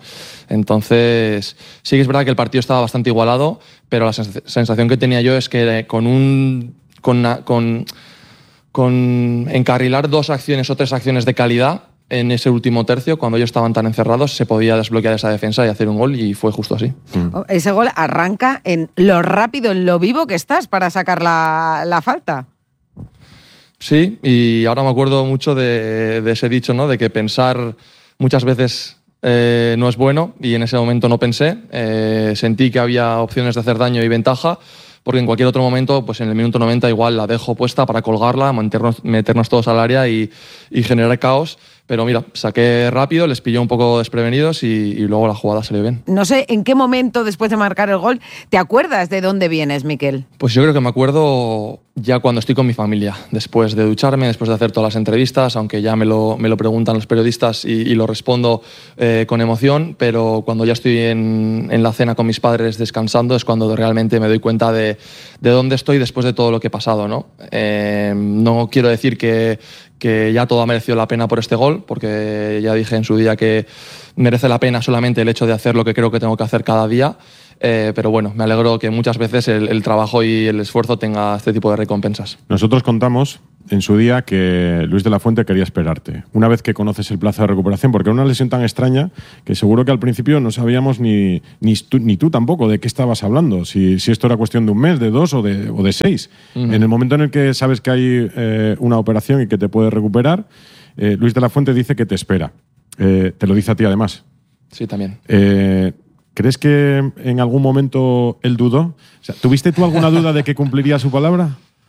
[SPEAKER 17] Entonces, sí que es verdad que el partido estaba bastante igualado, pero la sensación que tenía yo es que con un con, con, con encarrilar dos acciones o tres acciones de calidad en ese último tercio, cuando ellos estaban tan encerrados, se podía desbloquear esa defensa y hacer un gol, y fue justo así.
[SPEAKER 4] Ese gol arranca en lo rápido, en lo vivo que estás para sacar la, la falta.
[SPEAKER 17] Sí, y ahora me acuerdo mucho de, de ese dicho, ¿no? De que pensar muchas veces eh, no es bueno, y en ese momento no pensé. Eh, sentí que había opciones de hacer daño y ventaja, porque en cualquier otro momento, pues en el minuto noventa igual la dejo puesta para colgarla, meternos, meternos todos al área y, y generar caos. Pero mira, saqué rápido, les pilló un poco desprevenidos y, y luego la jugada salió bien.
[SPEAKER 4] No sé, ¿en qué momento después de marcar el gol te acuerdas de dónde vienes, Miquel?
[SPEAKER 17] Pues yo creo que me acuerdo ya cuando estoy con mi familia, después de ducharme, después de hacer todas las entrevistas, aunque ya me lo, me lo preguntan los periodistas y, y lo respondo eh, con emoción, pero cuando ya estoy en, en la cena con mis padres descansando es cuando realmente me doy cuenta de, de dónde estoy después de todo lo que he pasado, ¿no? Eh, no quiero decir que, que ya todo ha merecido la pena por este gol, porque ya dije en su día que merece la pena solamente el hecho de hacer lo que creo que tengo que hacer cada día. Eh, pero bueno, me alegro que muchas veces el, el trabajo y el esfuerzo tenga este tipo de recompensas.
[SPEAKER 1] Nosotros contamos en su día que Luis de la Fuente quería esperarte, una vez que conoces el plazo de recuperación, porque era una lesión tan extraña que seguro que al principio no sabíamos ni, ni, tú, ni tú tampoco de qué estabas hablando, si, si esto era cuestión de un mes, de dos o de, o de seis. Uh-huh. En el momento en el que sabes que hay eh, una operación y que te puedes recuperar, eh, Luis de la Fuente dice que te espera. Eh, te lo dice a ti además.
[SPEAKER 17] Sí, también.
[SPEAKER 1] Eh, ¿Crees que en algún momento él dudó? O sea, ¿tuviste tú alguna duda de que cumpliría su palabra?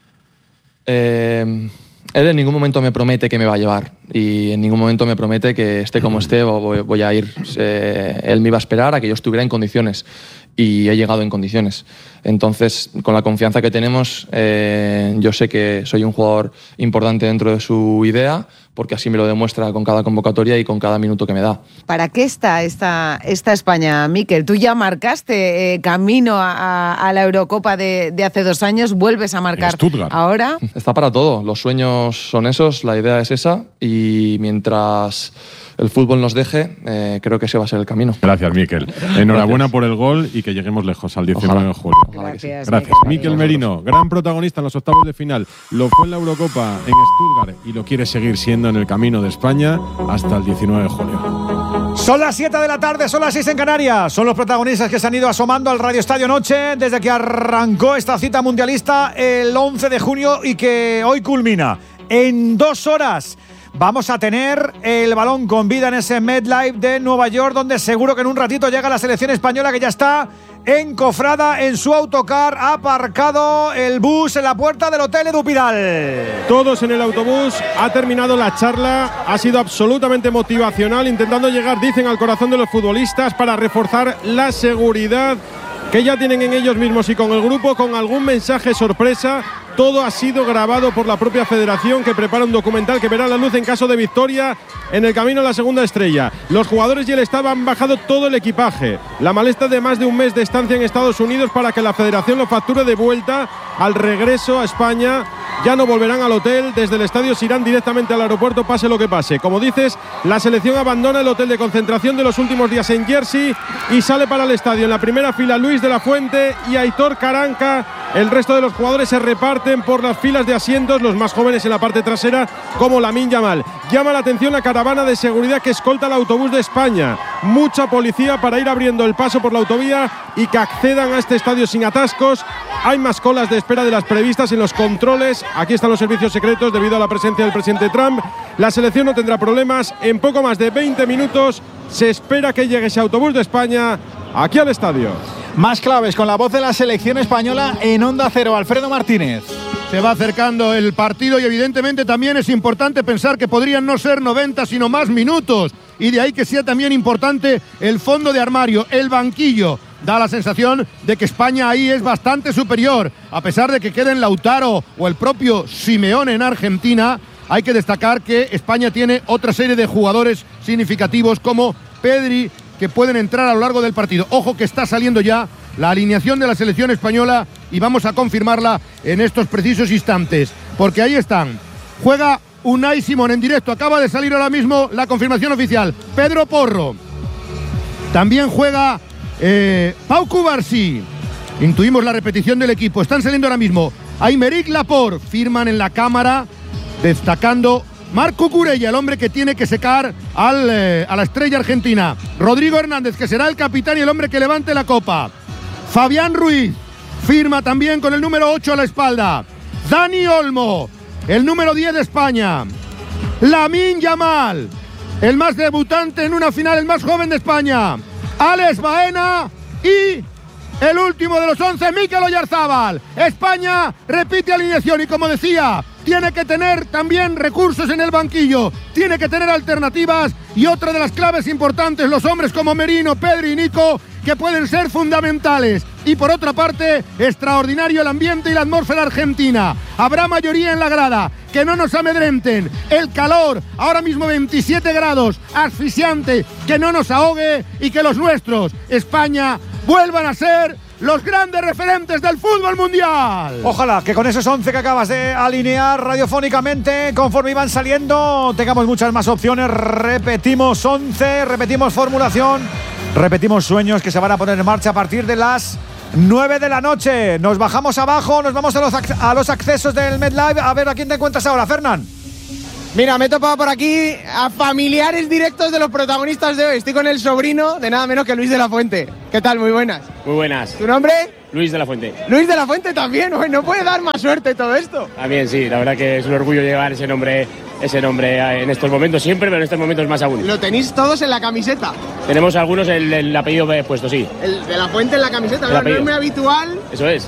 [SPEAKER 17] Eh, él en ningún momento me promete que me va a llevar, y en ningún momento me promete que esté como esté voy, voy a ir. Eh, él me iba a esperar a que yo estuviera en condiciones, y he llegado en condiciones. Entonces, con la confianza que tenemos, eh, yo sé que soy un jugador importante dentro de su idea, porque así me lo demuestra con cada convocatoria y con cada minuto que me da.
[SPEAKER 4] ¿Para qué está esta, esta España, Miquel? Tú ya marcaste eh, camino a, a la Eurocopa de, de hace dos años, vuelves a marcar ahora.
[SPEAKER 17] Está para todo, los sueños son esos, la idea es esa, y mientras el fútbol nos deje, eh, creo que ese va a ser el camino.
[SPEAKER 1] Gracias, Miquel. Enhorabuena Gracias. por el gol y que lleguemos lejos al diecinueve Ojalá. de julio.
[SPEAKER 4] Gracias,
[SPEAKER 1] Gracias. Miquel Merino, gran protagonista en los octavos de final. Lo fue en la Eurocopa en Stuttgart y lo quiere seguir siendo en el camino de España hasta el diecinueve de julio.
[SPEAKER 6] Son las siete de la tarde, son las seis en Canarias. Son los protagonistas que se han ido asomando al Radio Estadio Noche desde que arrancó esta cita mundialista el once de junio y que hoy culmina. En dos horas vamos a tener el balón con vida en ese MetLife de Nueva York, donde seguro que en un ratito llega la selección española, que ya está encofrada en su autocar, ha aparcado el bus en la puerta del Hotel Edu Pidal.
[SPEAKER 18] Todos en el autobús, ha terminado la charla, ha sido absolutamente motivacional, intentando llegar, dicen, al corazón de los futbolistas para reforzar la seguridad que ya tienen en ellos mismos y con el grupo, con algún mensaje sorpresa. Todo ha sido grabado por la propia federación, que prepara un documental que verá la luz en caso de victoria en el camino a la segunda estrella. Los jugadores y el staff han bajado todo el equipaje, la maleta de más de un mes de estancia en Estados Unidos, para que la federación lo facture de vuelta al regreso a España. Ya no volverán al hotel, desde el estadio se irán directamente al aeropuerto, pase lo que pase. Como dices, la selección abandona el hotel de concentración de los últimos días en Jersey y sale para el estadio. En la primera fila, Luis de la Fuente y Aitor Karanka. El resto de los jugadores se reparten por las filas de asientos, los más jóvenes en la parte trasera, como Lamine Yamal. Llama la atención la caravana de seguridad que escolta el autobús de España. Mucha policía para ir abriendo el paso por la autovía y que accedan a este estadio sin atascos. Hay más colas de espera de las previstas en los controles. Aquí están los servicios secretos debido a la presencia del presidente Trump. La selección no tendrá problemas. En poco más de veinte minutos se espera que llegue ese autobús de España aquí al estadio.
[SPEAKER 5] Más claves con la voz de la selección española en Onda Cero. Alfredo Martínez.
[SPEAKER 19] Se va acercando el partido y evidentemente también es importante pensar que podrían no ser noventa sino más minutos, y de ahí que sea también importante el fondo de armario, el banquillo. Da la sensación de que España ahí es bastante superior, a pesar de que queden Lautaro o el propio Simeone en Argentina. Hay que destacar que España tiene otra serie de jugadores significativos como Pedri, que pueden entrar a lo largo del partido. Ojo que está saliendo ya la alineación de la selección española y vamos a confirmarla en estos precisos instantes, porque ahí están. Juega Unai Simón en directo, acaba de salir ahora mismo la confirmación oficial. Pedro Porro. También juega eh, Pau Cubarsí. Intuimos la repetición del equipo. Están saliendo ahora mismo Aymeric Laporte. Firman en la cámara destacando Marc Cucurella, el hombre que tiene que secar al, eh, a la estrella argentina. Rodrigo Hernández, que será el capitán y el hombre que levante la copa. Fabián Ruiz firma también con el número ocho a la espalda. Dani Olmo, el número diez de España. Lamine Yamal, el más debutante en una final, el más joven de España. Alex Baena y el último de los once, Mikel Oyarzabal. España repite alineación y, como decía, tiene que tener también recursos en el banquillo, tiene que tener alternativas, y otra de las claves importantes, los hombres como Merino, Pedri y Nico, que pueden ser fundamentales. Y por otra parte, extraordinario el ambiente y la atmósfera argentina. Habrá mayoría en la grada, que no nos amedrenten. El calor, ahora mismo veintisiete grados, asfixiante, que no nos ahogue y que los nuestros, España, vuelvan a ser los grandes referentes del fútbol mundial.
[SPEAKER 6] Ojalá que con esos once que acabas de alinear radiofónicamente, conforme iban saliendo, tengamos muchas más opciones. Repetimos once, repetimos formulación, repetimos sueños que se van a poner en marcha a partir de las nueve de la noche. Nos bajamos abajo, nos vamos a los, a los accesos del MetLife. A ver a quién te encuentras ahora, Fernán.
[SPEAKER 13] Mira, me he topado por aquí a familiares directos de los protagonistas de hoy. Estoy con el sobrino de nada menos que Luis de la Fuente. ¿Qué tal? Muy buenas.
[SPEAKER 9] Muy buenas.
[SPEAKER 13] ¿Tu nombre?
[SPEAKER 9] Luis de la Fuente.
[SPEAKER 13] Luis de la Fuente también. Uy, no puede dar más suerte todo esto.
[SPEAKER 9] También sí, la verdad que es un orgullo llevar ese nombre, ese nombre en estos momentos siempre, pero en estos momentos más aún.
[SPEAKER 13] Lo tenéis todos en la camiseta.
[SPEAKER 9] Tenemos algunos el, el apellido puesto, sí.
[SPEAKER 13] El de la Fuente en la camiseta,
[SPEAKER 9] el
[SPEAKER 13] el nombre habitual.
[SPEAKER 9] Eso es.